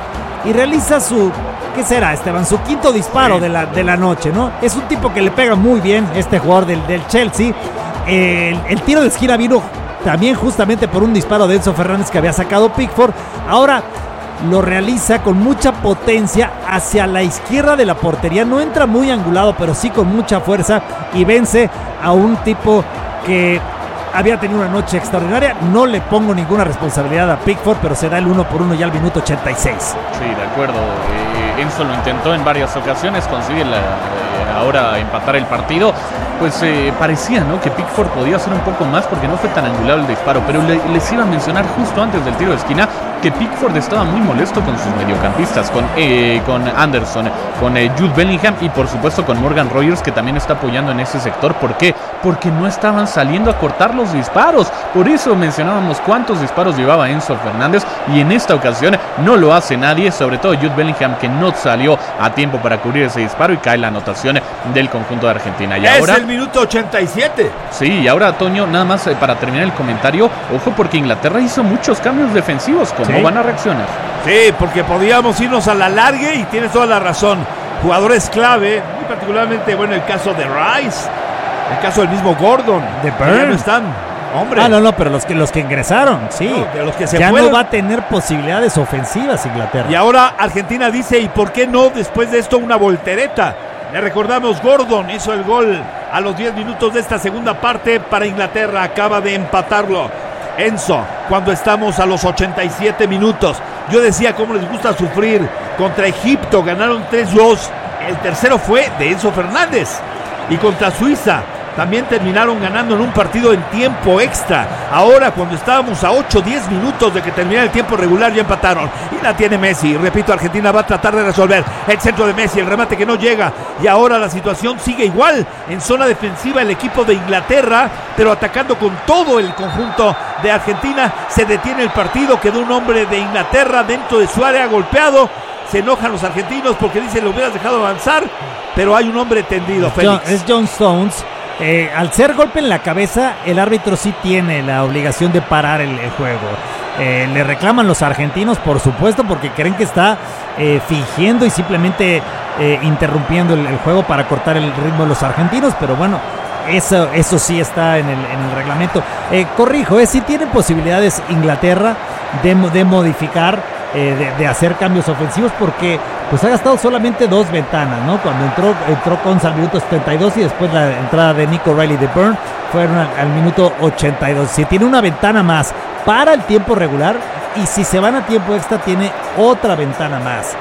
y realiza su, ¿qué será, Esteban? Su quinto disparo sí. de, la, de la noche, ¿no? Es un tipo que le pega muy bien, este jugador del, del Chelsea. El, el tiro de esquina vino también justamente por un disparo de Enzo Fernández que había sacado Pickford. Ahora lo realiza con mucha potencia hacia la izquierda de la portería. No entra muy angulado, pero sí con mucha fuerza y vence a un tipo que había tenido una noche extraordinaria. No le pongo ninguna responsabilidad a Pickford, pero se da el uno por uno ya al minuto ochenta y seis. Sí, de acuerdo. Eh, Enzo lo intentó en varias ocasiones, consigue la, eh, ahora empatar el partido. Pues eh, parecía, ¿no?, que Pickford podía hacer un poco más porque no fue tan angulado el disparo, pero le, les iba a mencionar justo antes del tiro de esquina que Pickford estaba muy molesto con sus mediocampistas, con, eh, con Anderson, con eh, Jude Bellingham y por supuesto con Morgan Rogers, que también está apoyando en ese sector. ¿Por qué? Porque no estaban saliendo a cortar los disparos. Por eso mencionábamos cuántos disparos llevaba Enzo Fernández y en esta ocasión no lo hace nadie, sobre todo Jude Bellingham, que no salió a tiempo para cubrir ese disparo y cae la anotación del conjunto de Argentina. Y es ahora, el minuto ochenta y siete. Sí, y ahora, Toño, nada más eh, para terminar el comentario, ojo porque Inglaterra hizo muchos cambios defensivos. ¿Cómo ¿Sí? van a reaccionar? Sí, porque podíamos irnos a la larga y tienes toda la razón. Jugadores clave, muy particularmente, bueno, el caso de Rice, el caso del mismo Gordon, de Burn. Ya no están, hombre. Ah, no, no, pero los que, los que ingresaron, sí. No, de los que se ya fueron. No va a tener posibilidades ofensivas Inglaterra. Y ahora Argentina dice, ¿y por qué no después de esto una voltereta? Le recordamos, Gordon hizo el gol a los diez minutos de esta segunda parte para Inglaterra, acaba de empatarlo Enzo, cuando estamos a los ochenta y siete minutos. Yo decía cómo les gusta sufrir contra Egipto, ganaron tres dos, el tercero fue de Enzo Fernández, y contra Suiza también terminaron ganando en un partido en tiempo extra. Ahora, cuando estábamos a ocho diez minutos de que terminara el tiempo regular, ya empataron. Y la tiene Messi. Repito, Argentina va a tratar de resolver. El centro de Messi, el remate que no llega. Y ahora la situación sigue igual. En zona defensiva el equipo de Inglaterra, pero atacando con todo el conjunto de Argentina. Se detiene el partido. Quedó un hombre de Inglaterra dentro de su área golpeado. Se enojan los argentinos porque dicen, lo hubieras dejado avanzar. Pero hay un hombre tendido, es Félix. John, es John Stones. Eh, al ser golpe en la cabeza, el árbitro sí tiene la obligación de parar el, el juego. Eh, le reclaman los argentinos, por supuesto, porque creen que está eh, fingiendo y simplemente eh, interrumpiendo el, el juego para cortar el ritmo de los argentinos, pero bueno, eso, eso sí está en el, en el reglamento. Eh, corrijo, eh, sí tiene posibilidades Inglaterra de, de modificar, eh, de, de hacer cambios ofensivos, porque pues ha gastado solamente dos ventanas, ¿no? Cuando entró, entró Konsa al minuto setenta y dos y después la entrada de Nico Riley de Burn fueron al, al minuto ochenta y dos. Si tiene una ventana más para el tiempo regular, y si se van a tiempo extra tiene otra ventana más.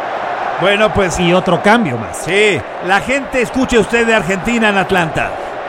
Bueno, pues, y otro cambio más. Sí, la gente, escuche usted, de Argentina en Atlanta.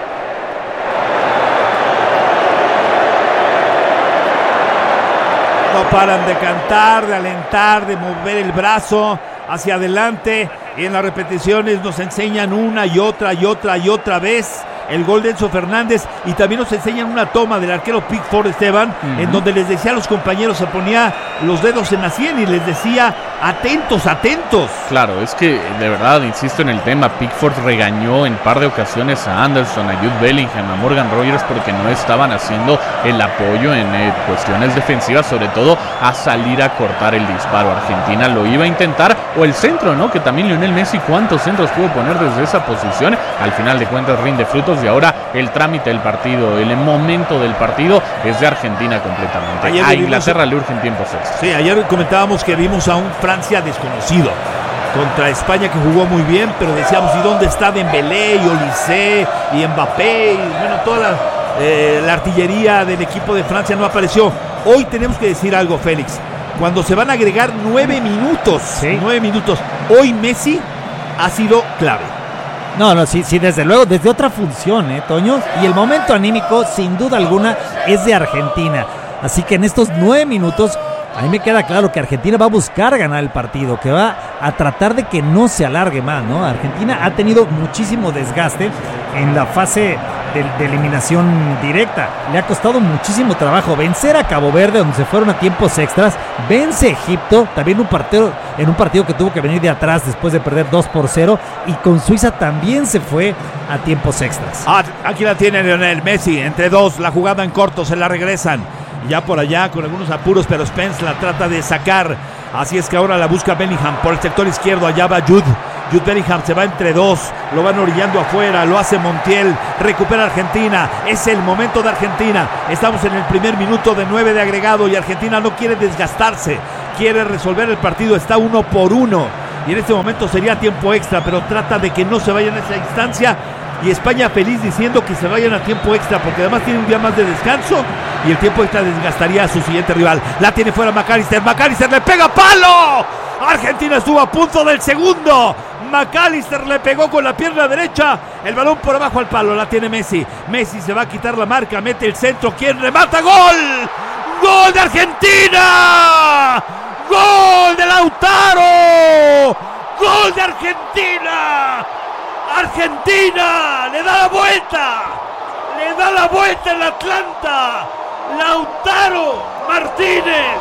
No paran de cantar, de alentar, de mover el brazo hacia adelante, y en las repeticiones nos enseñan una y otra y otra y otra vez el gol de Enzo Fernández, y también nos enseñan una toma del arquero Pickford, Esteban, uh-huh. en donde les decía a los compañeros, se ponía los dedos en la sien y les decía, atentos, atentos. Claro, es que de verdad, insisto en el tema, Pickford regañó en par de ocasiones a Anderson, a Jude Bellingham, a Morgan Rogers, porque no estaban haciendo el apoyo en eh, cuestiones defensivas, sobre todo a salir a cortar el disparo. Argentina lo iba a intentar, o el centro, ¿no? Que también Lionel Messi, ¿cuántos centros pudo poner desde esa posición? Al final de cuentas rinde frutos, y ahora el trámite del partido, el momento del partido es de Argentina completamente. Ayer a Inglaterra vimos... le urgen tiempos extras. Sí, ayer comentábamos que vimos a un Francia desconocido contra España, que jugó muy bien, pero decíamos, ¿y dónde está Dembélé y Olise y Mbappé? Y bueno, toda la, eh, la artillería del equipo de Francia no apareció. Hoy tenemos que decir algo, Félix. Cuando se van a agregar nueve minutos, ¿sí? nueve minutos, hoy Messi ha sido clave. No, no, sí, sí, desde luego, desde otra función, ¿eh, Toño? Y el momento anímico, sin duda alguna, es de Argentina. Así que en estos nueve minutos, a mí me queda claro que Argentina va a buscar ganar el partido, que va a tratar de que no se alargue más, ¿no? Argentina ha tenido muchísimo desgaste en la fase de, de eliminación directa. Le ha costado muchísimo trabajo vencer a Cabo Verde, donde se fueron a tiempos extras. Vence a Egipto, también un partido, en un partido que tuvo que venir de atrás después de perder dos por cero. Y con Suiza también se fue a tiempos extras. Ah, aquí la tiene Lionel Messi, entre dos, la jugada en corto, se la regresan. Ya por allá con algunos apuros, pero Spence la trata de sacar Así es que ahora la busca Bellingham por el sector izquierdo. Allá va Jude. Jude Bellingham se va entre dos, lo van orillando afuera, lo hace Montiel, recupera Argentina, es el momento de Argentina, estamos en el primer minuto de nueve de agregado y Argentina no quiere desgastarse, quiere resolver el partido, está uno por uno y en este momento sería tiempo extra, pero trata de que no se vayan a esa instancia y España feliz diciendo que se vayan a tiempo extra porque además tiene un día más de descanso y el tiempo extra desgastaría a su siguiente rival. La tiene fuera McAllister, McAllister le pega palo, Argentina estuvo a punto del segundo. McAllister le pegó con la pierna derecha, el balón por abajo al palo, la tiene Messi, Messi se va a quitar la marca, mete el centro, ¿quién remata? ¡Gol! ¡Gol de Argentina! ¡Gol de Lautaro! ¡Gol de Argentina! ¡Argentina! ¡Le da la vuelta! ¡Le da la vuelta en Atlanta! Lautaro Martínez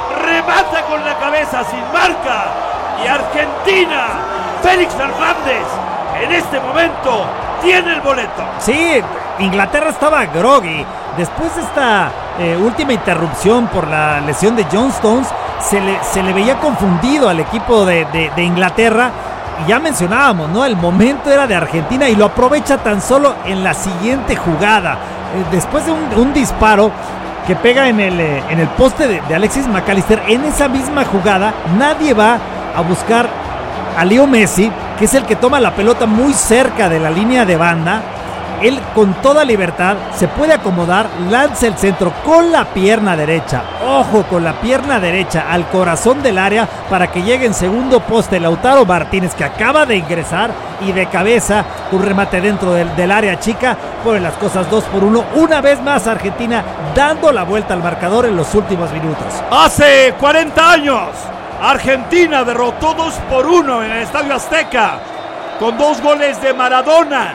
remata con la cabeza sin marca y Argentina, Félix Fernández, en este momento tiene el boleto. Sí, Inglaterra estaba groggy. Después de esta eh, última interrupción por la lesión de John Stones, se le, se le veía confundido al equipo de, de, de Inglaterra. Y ya mencionábamos, ¿no? El momento era de Argentina y lo aprovecha tan solo en la siguiente jugada. Eh, después de un, un disparo que pega en el, eh, en el poste de, de Alexis McAllister, en esa misma jugada nadie va a buscar a Leo Messi, que es el que toma la pelota muy cerca de la línea de banda. Él con toda libertad se puede acomodar, lanza el centro con la pierna derecha, ojo, con la pierna derecha al corazón del área para que llegue en segundo poste Lautaro Martínez, que acaba de ingresar, y de cabeza un remate dentro del, del área chica. Pone las cosas dos por uno, una vez más Argentina dando la vuelta al marcador en los últimos minutos. Hace cuarenta años Argentina derrotó dos por uno en el Estadio Azteca con dos goles de Maradona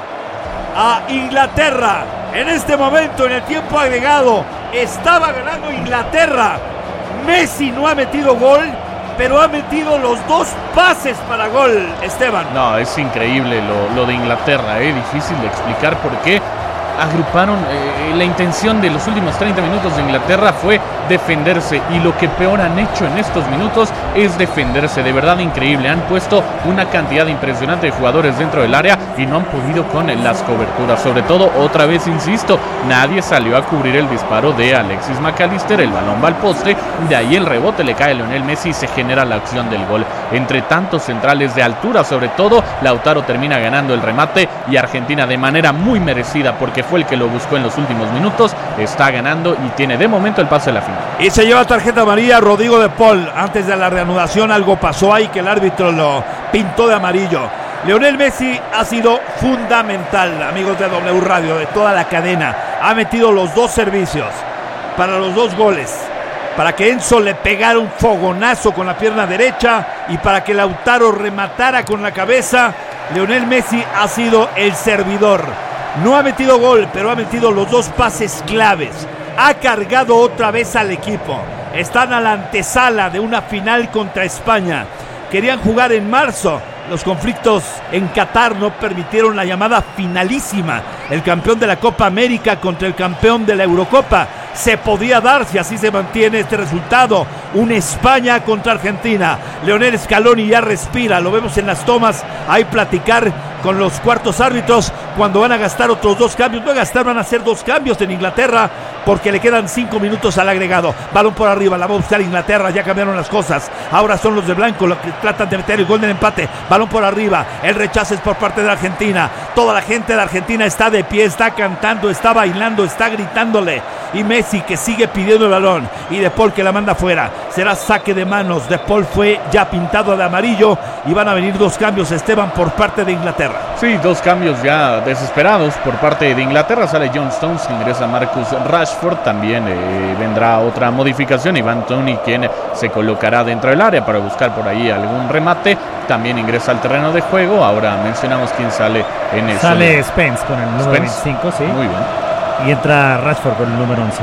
a Inglaterra. En este momento, en el tiempo agregado, estaba ganando Inglaterra. Messi no ha metido gol, pero ha metido los dos pases para gol, Esteban. No, es increíble lo, lo de Inglaterra, ¿eh? Difícil de explicar por qué agruparon. Eh, la intención de los últimos treinta minutos de Inglaterra fue defenderse, y lo que peor han hecho en estos minutos es defenderse. De verdad increíble, han puesto una cantidad impresionante de jugadores dentro del área y no han podido con las coberturas. Sobre todo, otra vez insisto, nadie salió a cubrir el disparo de Alexis McAllister, el balón va al poste, de ahí el rebote le cae a Lionel Messi y se genera la acción del gol. Entre tantos centrales de altura, sobre todo, Lautaro termina ganando el remate y Argentina, de manera muy merecida porque fue el que lo buscó en los últimos minutos, está ganando y tiene de momento el pase a la final. Y se lleva tarjeta amarilla Rodrigo de Paul. Antes de la reanudación algo pasó ahí que el árbitro lo pintó de amarillo. Lionel Messi ha sido fundamental, amigos de W Radio, de toda la cadena. Ha metido los dos servicios para los dos goles, para que Enzo le pegara un fogonazo con la pierna derecha y para que Lautaro rematara con la cabeza. Lionel Messi ha sido el servidor. No ha metido gol, pero ha metido los dos pases claves. Ha cargado otra vez al equipo. Están a la antesala de una final contra España. Querían jugar en marzo. Los conflictos en Qatar no permitieron la llamada finalísima. El campeón de la Copa América contra el campeón de la Eurocopa. Se podía dar si así se mantiene este resultado. Un España contra Argentina. Leonel Scaloni ya respira. Lo vemos en las tomas. Ahí platicar con los cuartos árbitros cuando van a gastar otros dos cambios. No gastar, van a hacer dos cambios en Inglaterra porque le quedan cinco minutos al agregado. Balón por arriba, la va a buscar Inglaterra. Ya cambiaron las cosas. Ahora son los de blanco los que tratan de meter el gol del empate. Balón por arriba. El rechazo es por parte de Argentina. Toda la gente de Argentina está de pie, está cantando, está bailando, está gritándole. Y Messi que sigue pidiendo el balón. Y De Paul que la manda fuera. Será saque de manos. De Paul fue ya pintado de amarillo. Y van a venir dos cambios, Esteban, por parte de Inglaterra. Sí, dos cambios ya desesperados por parte de Inglaterra. Sale John Stones, ingresa Marcus Rashford. También eh, vendrá otra modificación. Iván Toney, quien se colocará dentro del área para buscar por ahí algún remate. También ingresa al terreno de juego. Ahora mencionamos quién sale en el... Sale Spence con el número Spence. veinticinco, sí. Muy bien. Y entra Rashford con el número once.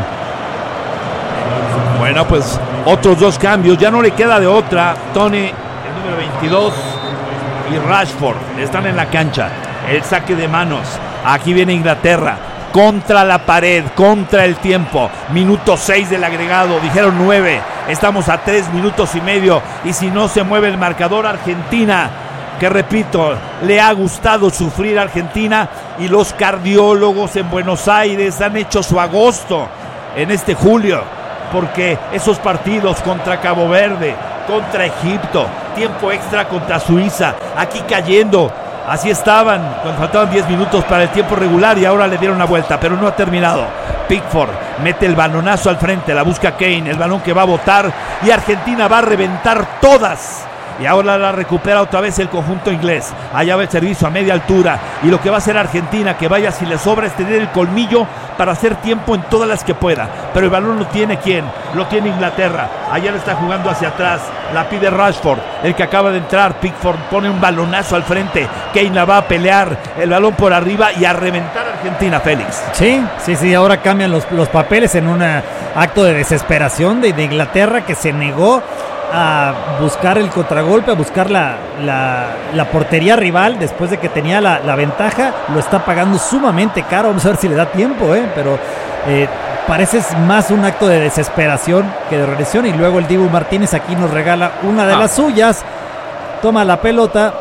Bueno, pues otros dos cambios. Ya no le queda de otra. Toney, el número veintidós, y Rashford están en la cancha. El saque de manos. Aquí viene Inglaterra. Contra la pared, contra el tiempo. Minuto seis del agregado. Dijeron nueve. Estamos a tres minutos y medio y si no se mueve el marcador, Argentina, que repito, le ha gustado sufrir a Argentina y los cardiólogos en Buenos Aires han hecho su agosto en este julio, porque esos partidos contra Cabo Verde, contra Egipto, tiempo extra contra Suiza, aquí cayendo, así estaban cuando faltaban diez minutos para el tiempo regular y ahora le dieron la vuelta, pero no ha terminado. Pickford mete el balonazo al frente, la busca Kane, el balón que va a botar y Argentina va a reventar todas. Y ahora la recupera otra vez el conjunto inglés. Allá va el servicio a media altura. Y lo que va a hacer Argentina, que vaya si le sobra, es tener el colmillo para hacer tiempo en todas las que pueda. Pero el balón lo tiene ¿quién? Lo tiene Inglaterra. Allá le está jugando hacia atrás. La pide Rashford, el que acaba de entrar. Pickford pone un balonazo al frente. Kane la va a pelear. El balón por arriba y a reventar a Argentina, Félix. Sí, sí, sí. Ahora cambian los, los papeles en un acto de desesperación de, de Inglaterra, que se negó a buscar el contragolpe, a buscar la, la, la portería rival después de que tenía la, la ventaja. Lo está pagando sumamente caro. Vamos a ver si le da tiempo, ¿eh? pero eh, parece más un acto de desesperación que de reacción. Y luego el Dibu Martínez aquí nos regala una de ah. las suyas, toma la pelota,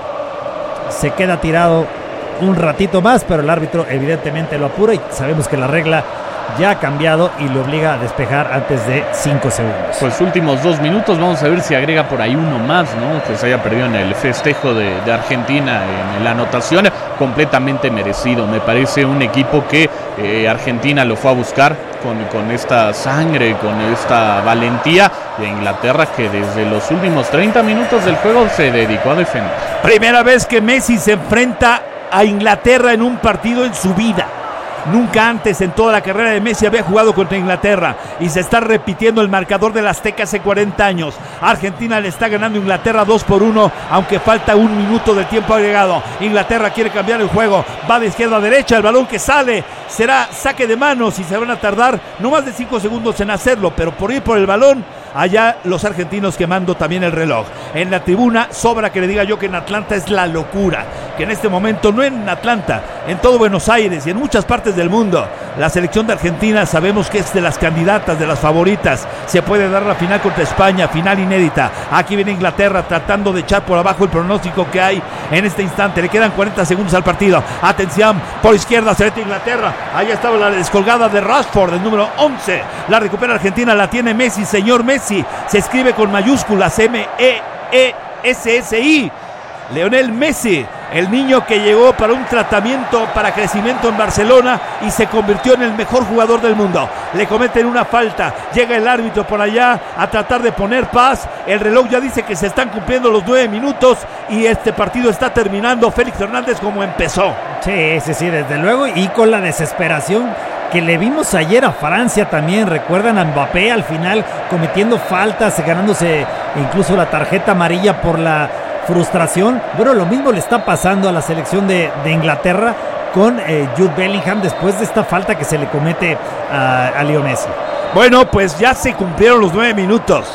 se queda tirado un ratito más, pero el árbitro evidentemente lo apura y sabemos que la regla ya ha cambiado y le obliga a despejar antes de cinco segundos. Pues últimos dos minutos, vamos a ver si agrega por ahí uno más, ¿no? Que se haya perdido en el festejo de, de Argentina en la anotación, completamente merecido. Me parece un equipo que eh, Argentina lo fue a buscar con, con esta sangre, con esta valentía de Inglaterra, que desde los últimos treinta minutos del juego se dedicó a defender. Primera vez que Messi se enfrenta a Inglaterra en un partido en su vida. Nunca antes en toda la carrera de Messi había jugado contra Inglaterra y se está repitiendo el marcador del Azteca hace cuarenta años. Argentina le está ganando a Inglaterra dos por uno, aunque falta un minuto de tiempo agregado. Inglaterra quiere cambiar el juego, va de izquierda a derecha, el balón que sale será saque de manos y se van a tardar no más de cinco segundos en hacerlo, pero por ir por el balón, allá los argentinos quemando también el reloj. En la tribuna sobra que le diga yo que en Atlanta es la locura, que en este momento, no en Atlanta, en todo Buenos Aires y en muchas partes del mundo, la selección de Argentina sabemos que es de las candidatas, de las favoritas. Se puede dar la final contra España, final inédita. Aquí viene Inglaterra tratando de echar por abajo el pronóstico que hay en este instante. Le quedan cuarenta segundos al partido. Atención, por izquierda se mete Inglaterra. Ahí estaba la descolgada de Rashford, el número once. La recupera Argentina, la tiene Messi, señor Messi. Se escribe con mayúsculas M E E S S I. Lionel Messi, el niño que llegó para un tratamiento para crecimiento en Barcelona y se convirtió en el mejor jugador del mundo. Le cometen una falta, llega el árbitro por allá a tratar de poner paz. El reloj ya dice que se están cumpliendo los nueve minutos y este partido está terminando. Félix Hernández, como empezó. Sí, sí, sí, desde luego, y con la desesperación que le vimos ayer a Francia también. Recuerdan a Mbappé al final cometiendo faltas, ganándose incluso la tarjeta amarilla por la frustración. Bueno, lo mismo le está pasando a la selección de, de Inglaterra con eh, Jude Bellingham después de esta falta que se le comete a, a Leo Messi. Bueno, pues ya se cumplieron los nueve minutos.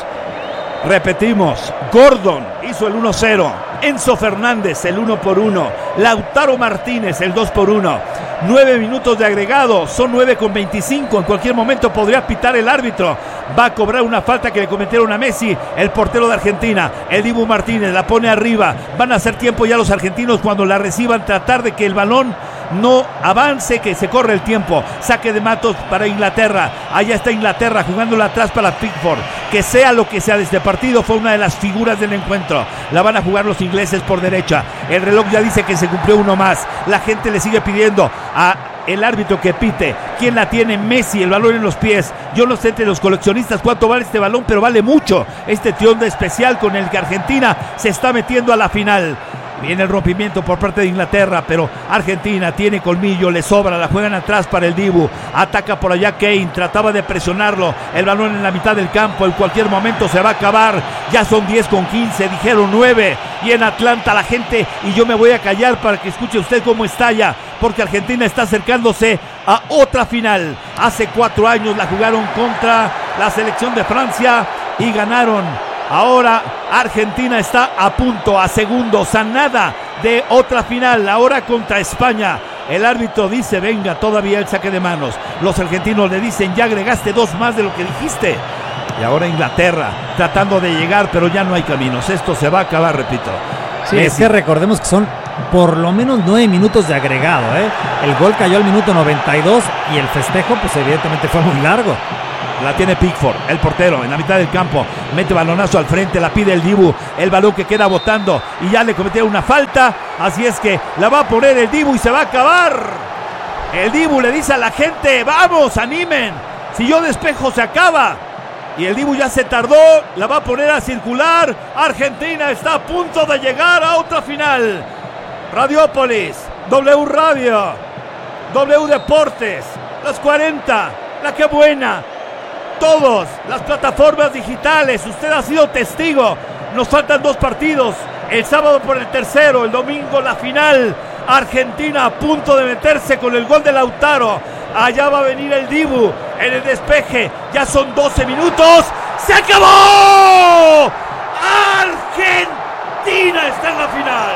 Repetimos, Gordon hizo el uno cero, Enzo Fernández el uno por uno, Lautaro Martínez el dos por uno. Nueve minutos de agregado, son nueve con veinticinco. En cualquier momento podría pitar el árbitro. Va a cobrar una falta que le cometieron a Messi, el portero de Argentina. El Dibu Martínez la pone arriba. Van a hacer tiempo ya los argentinos cuando la reciban, tratar de que el balón no avance, que se corre el tiempo. Saque de matos para Inglaterra. Allá está Inglaterra jugándola atrás para Pickford. Que sea lo que sea de este partido, fue una de las figuras del encuentro. La van a jugar los ingleses por derecha. El reloj ya dice que se cumplió uno más. La gente le sigue pidiendo a el árbitro que pite. ¿Quién la tiene? Messi, el balón en los pies. Yo no sé entre los coleccionistas cuánto vale este balón, pero vale mucho este triunfo especial con el que Argentina se está metiendo a la final. Viene el rompimiento por parte de Inglaterra, pero Argentina tiene colmillo, le sobra, la juegan atrás para el Dibu. Ataca por allá Kane, trataba de presionarlo. El balón en la mitad del campo, en cualquier momento se va a acabar. Ya son diez con quince, dijeron nueve. Y en Atlanta la gente, y yo me voy a callar para que escuche usted cómo estalla, porque Argentina está acercándose a otra final. Hace cuatro años la jugaron contra la selección de Francia y ganaron. Ahora Argentina está a punto, a segundos, a nada de otra final, ahora contra España. El árbitro dice, venga, todavía el saque de manos. Los argentinos le dicen, ya agregaste dos más de lo que dijiste. Y ahora Inglaterra tratando de llegar, pero ya no hay caminos. Esto se va a acabar, repito. Sí, Messi. Es que recordemos que son por lo menos nueve minutos de agregado, ¿eh? El gol cayó al minuto noventa y dos y el festejo, pues evidentemente fue muy largo. La tiene Pickford, el portero, en la mitad del campo. Mete balonazo al frente, la pide el Dibu. El balón que queda botando y ya le cometieron una falta. Así es que la va a poner el Dibu y se va a acabar. El Dibu le dice a la gente, vamos, animen. Si yo despejo se acaba. Y el Dibu ya se tardó, la va a poner a circular. Argentina está a punto de llegar a otra final. Radiópolis, W Radio, W Deportes, los cuarenta, La Que Buena, todos, las plataformas digitales. Usted ha sido testigo. Nos faltan dos partidos. El sábado por el tercero, el domingo la final. Argentina a punto de meterse con el gol de Lautaro. Allá va a venir el Dibu en el despeje. Ya son doce minutos. ¡Se acabó! Argentina está en la final.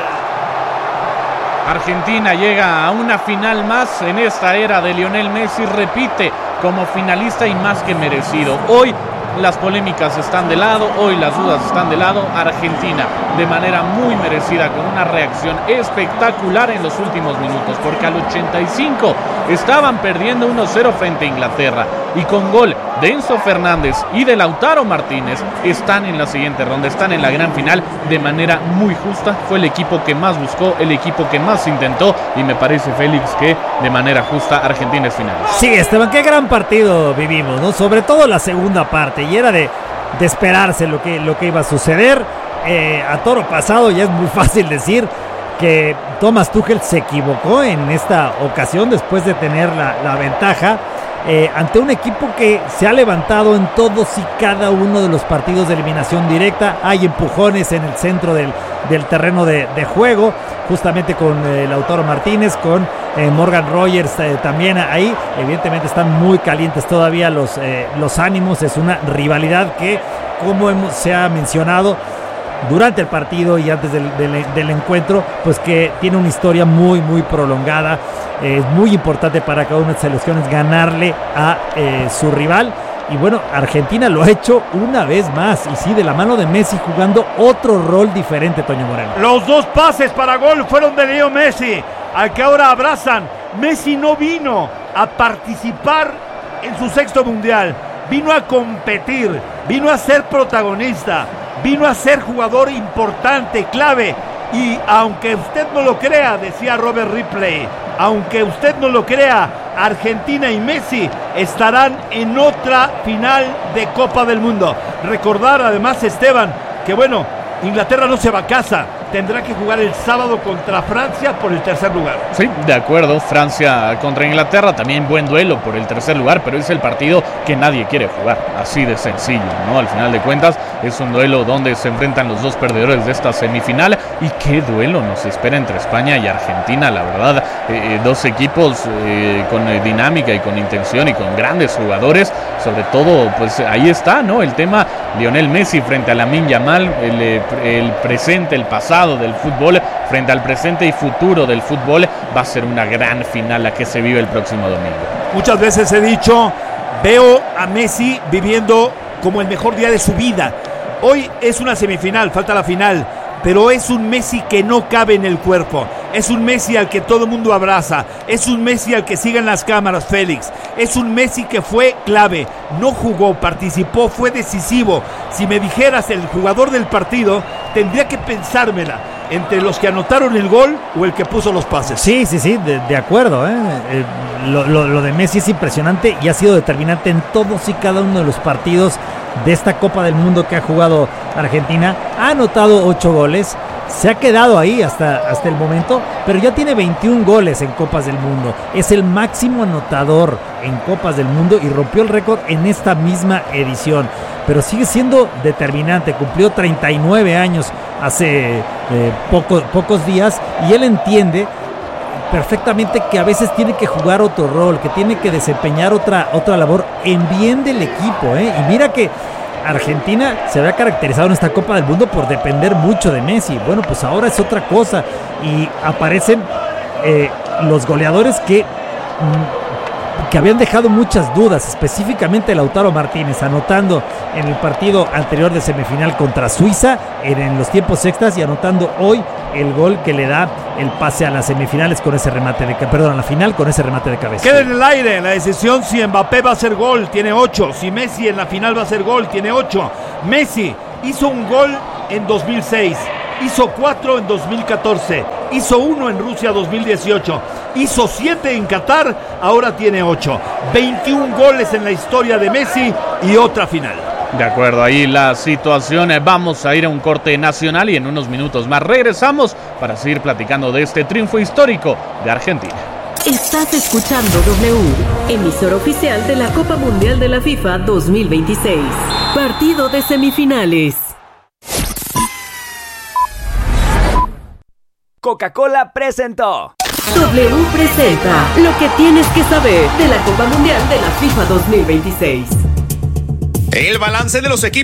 Argentina llega a una final más en esta era de Lionel Messi. Repite como finalista y más que merecido. Hoy las polémicas están de lado, hoy las dudas están de lado. Argentina de manera muy merecida, con una reacción espectacular en los últimos minutos, porque al ochenta y cinco estaban perdiendo uno cero frente a Inglaterra, y con gol de Enzo Fernández y de Lautaro Martínez están en la siguiente ronda, están en la gran final de manera muy justa. Fue el equipo que más buscó, el equipo que más intentó, y me parece, Félix, que de manera justa Argentina es final. Sí, Esteban, qué gran partido vivimos, ¿no? Sobre todo la segunda parte, y era de, de esperarse lo que, lo que iba a suceder. Eh, a toro pasado ya es muy fácil decir que Thomas Tuchel se equivocó en esta ocasión después de tener la, la ventaja eh, ante un equipo que se ha levantado en todos y cada uno de los partidos de eliminación directa. Hay empujones en el centro del, del terreno de, de juego, justamente con eh, Lautaro Martínez, con eh, Morgan Rogers eh, también ahí. Evidentemente están muy calientes todavía los, eh, los ánimos. Es una rivalidad que, como hemos, se ha mencionado durante el partido y antes del, del, del encuentro, pues que tiene una historia muy muy prolongada. Eh, es muy importante para cada una de las selecciones ganarle a eh, su rival, y bueno, Argentina lo ha hecho una vez más, y sí, de la mano de Messi, jugando otro rol diferente, Toño Moreno. Los dos pases para gol fueron de Leo Messi, al que ahora abrazan. Messi no vino a participar en su sexto mundial, vino a competir, vino a ser protagonista, vino a ser jugador importante, clave. Y aunque usted no lo crea, decía Robert Ripley, aunque usted no lo crea, Argentina y Messi estarán en otra final de Copa del Mundo. Recordar además, Esteban, que bueno, Inglaterra no se va a casa, tendrá que jugar el sábado contra Francia por el tercer lugar. Sí, de acuerdo, Francia contra Inglaterra, también buen duelo por el tercer lugar, pero es el partido que nadie quiere jugar, así de sencillo, ¿no? Al final de cuentas es un duelo donde se enfrentan los dos perdedores de esta semifinal, y qué duelo nos espera entre España y Argentina, la verdad. Eh, dos equipos eh, con eh, dinámica y con intención y con grandes jugadores, sobre todo, pues ahí está, ¿no? El tema Lionel Messi frente a Lamine Yamal, el, el presente, el pasado del fútbol frente al presente y futuro del fútbol. Va a ser una gran final la que se vive el próximo domingo. Muchas veces he dicho, veo a Messi viviendo como el mejor día de su vida. Hoy es una semifinal, falta la final, pero es un Messi que no cabe en el cuerpo. Es un Messi al que todo el mundo abraza. Es un Messi al que siguen las cámaras, Félix. Es un Messi que fue clave. No jugó, participó, fue decisivo. Si me dijeras el jugador del partido, tendría que pensármela entre los que anotaron el gol o el que puso los pases. Sí, sí, sí, de, de acuerdo. ¿eh? Eh, lo, lo, lo de Messi es impresionante y ha sido determinante en todos y cada uno de los partidos de esta Copa del Mundo que ha jugado Argentina. Ha anotado ocho goles, se ha quedado ahí hasta, hasta el momento, pero ya tiene veintiún goles en Copas del Mundo. Es el máximo anotador en Copas del Mundo y rompió el récord en esta misma edición. Pero sigue siendo determinante, cumplió treinta y nueve años hace eh, poco, pocos días, y él entiende perfectamente que a veces tiene que jugar otro rol, que tiene que desempeñar otra, otra labor en bien del equipo, ¿eh? Y mira que Argentina se había caracterizado en esta Copa del Mundo por depender mucho de Messi. Bueno, pues ahora es otra cosa, y aparecen eh, los goleadores que mm, que habían dejado muchas dudas, específicamente Lautaro Martínez, anotando en el partido anterior de semifinal contra Suiza, en, en los tiempos extras, y anotando hoy el gol que le da el pase a las semifinales con ese remate de perdón, a la final con ese remate de cabeza. Queda en el aire la decisión si Mbappé va a hacer gol, tiene ocho. Si Messi en la final va a hacer gol, tiene ocho. Messi hizo un gol en dos mil seis, hizo cuatro en dos mil catorce, hizo uno en Rusia dos mil dieciocho, hizo siete en Qatar, ahora tiene ocho. veintiún goles en la historia de Messi y otra final. De acuerdo, ahí la situación. Vamos a ir a un corte nacional y en unos minutos más regresamos para seguir platicando de este triunfo histórico de Argentina. Estás escuchando W, emisora oficial de la Copa Mundial de la FIFA dos mil veintiséis. Partido de semifinales. Coca-Cola presentó. W presenta lo que tienes que saber de la Copa Mundial de la FIFA dos mil veintiséis. El balance de los equipos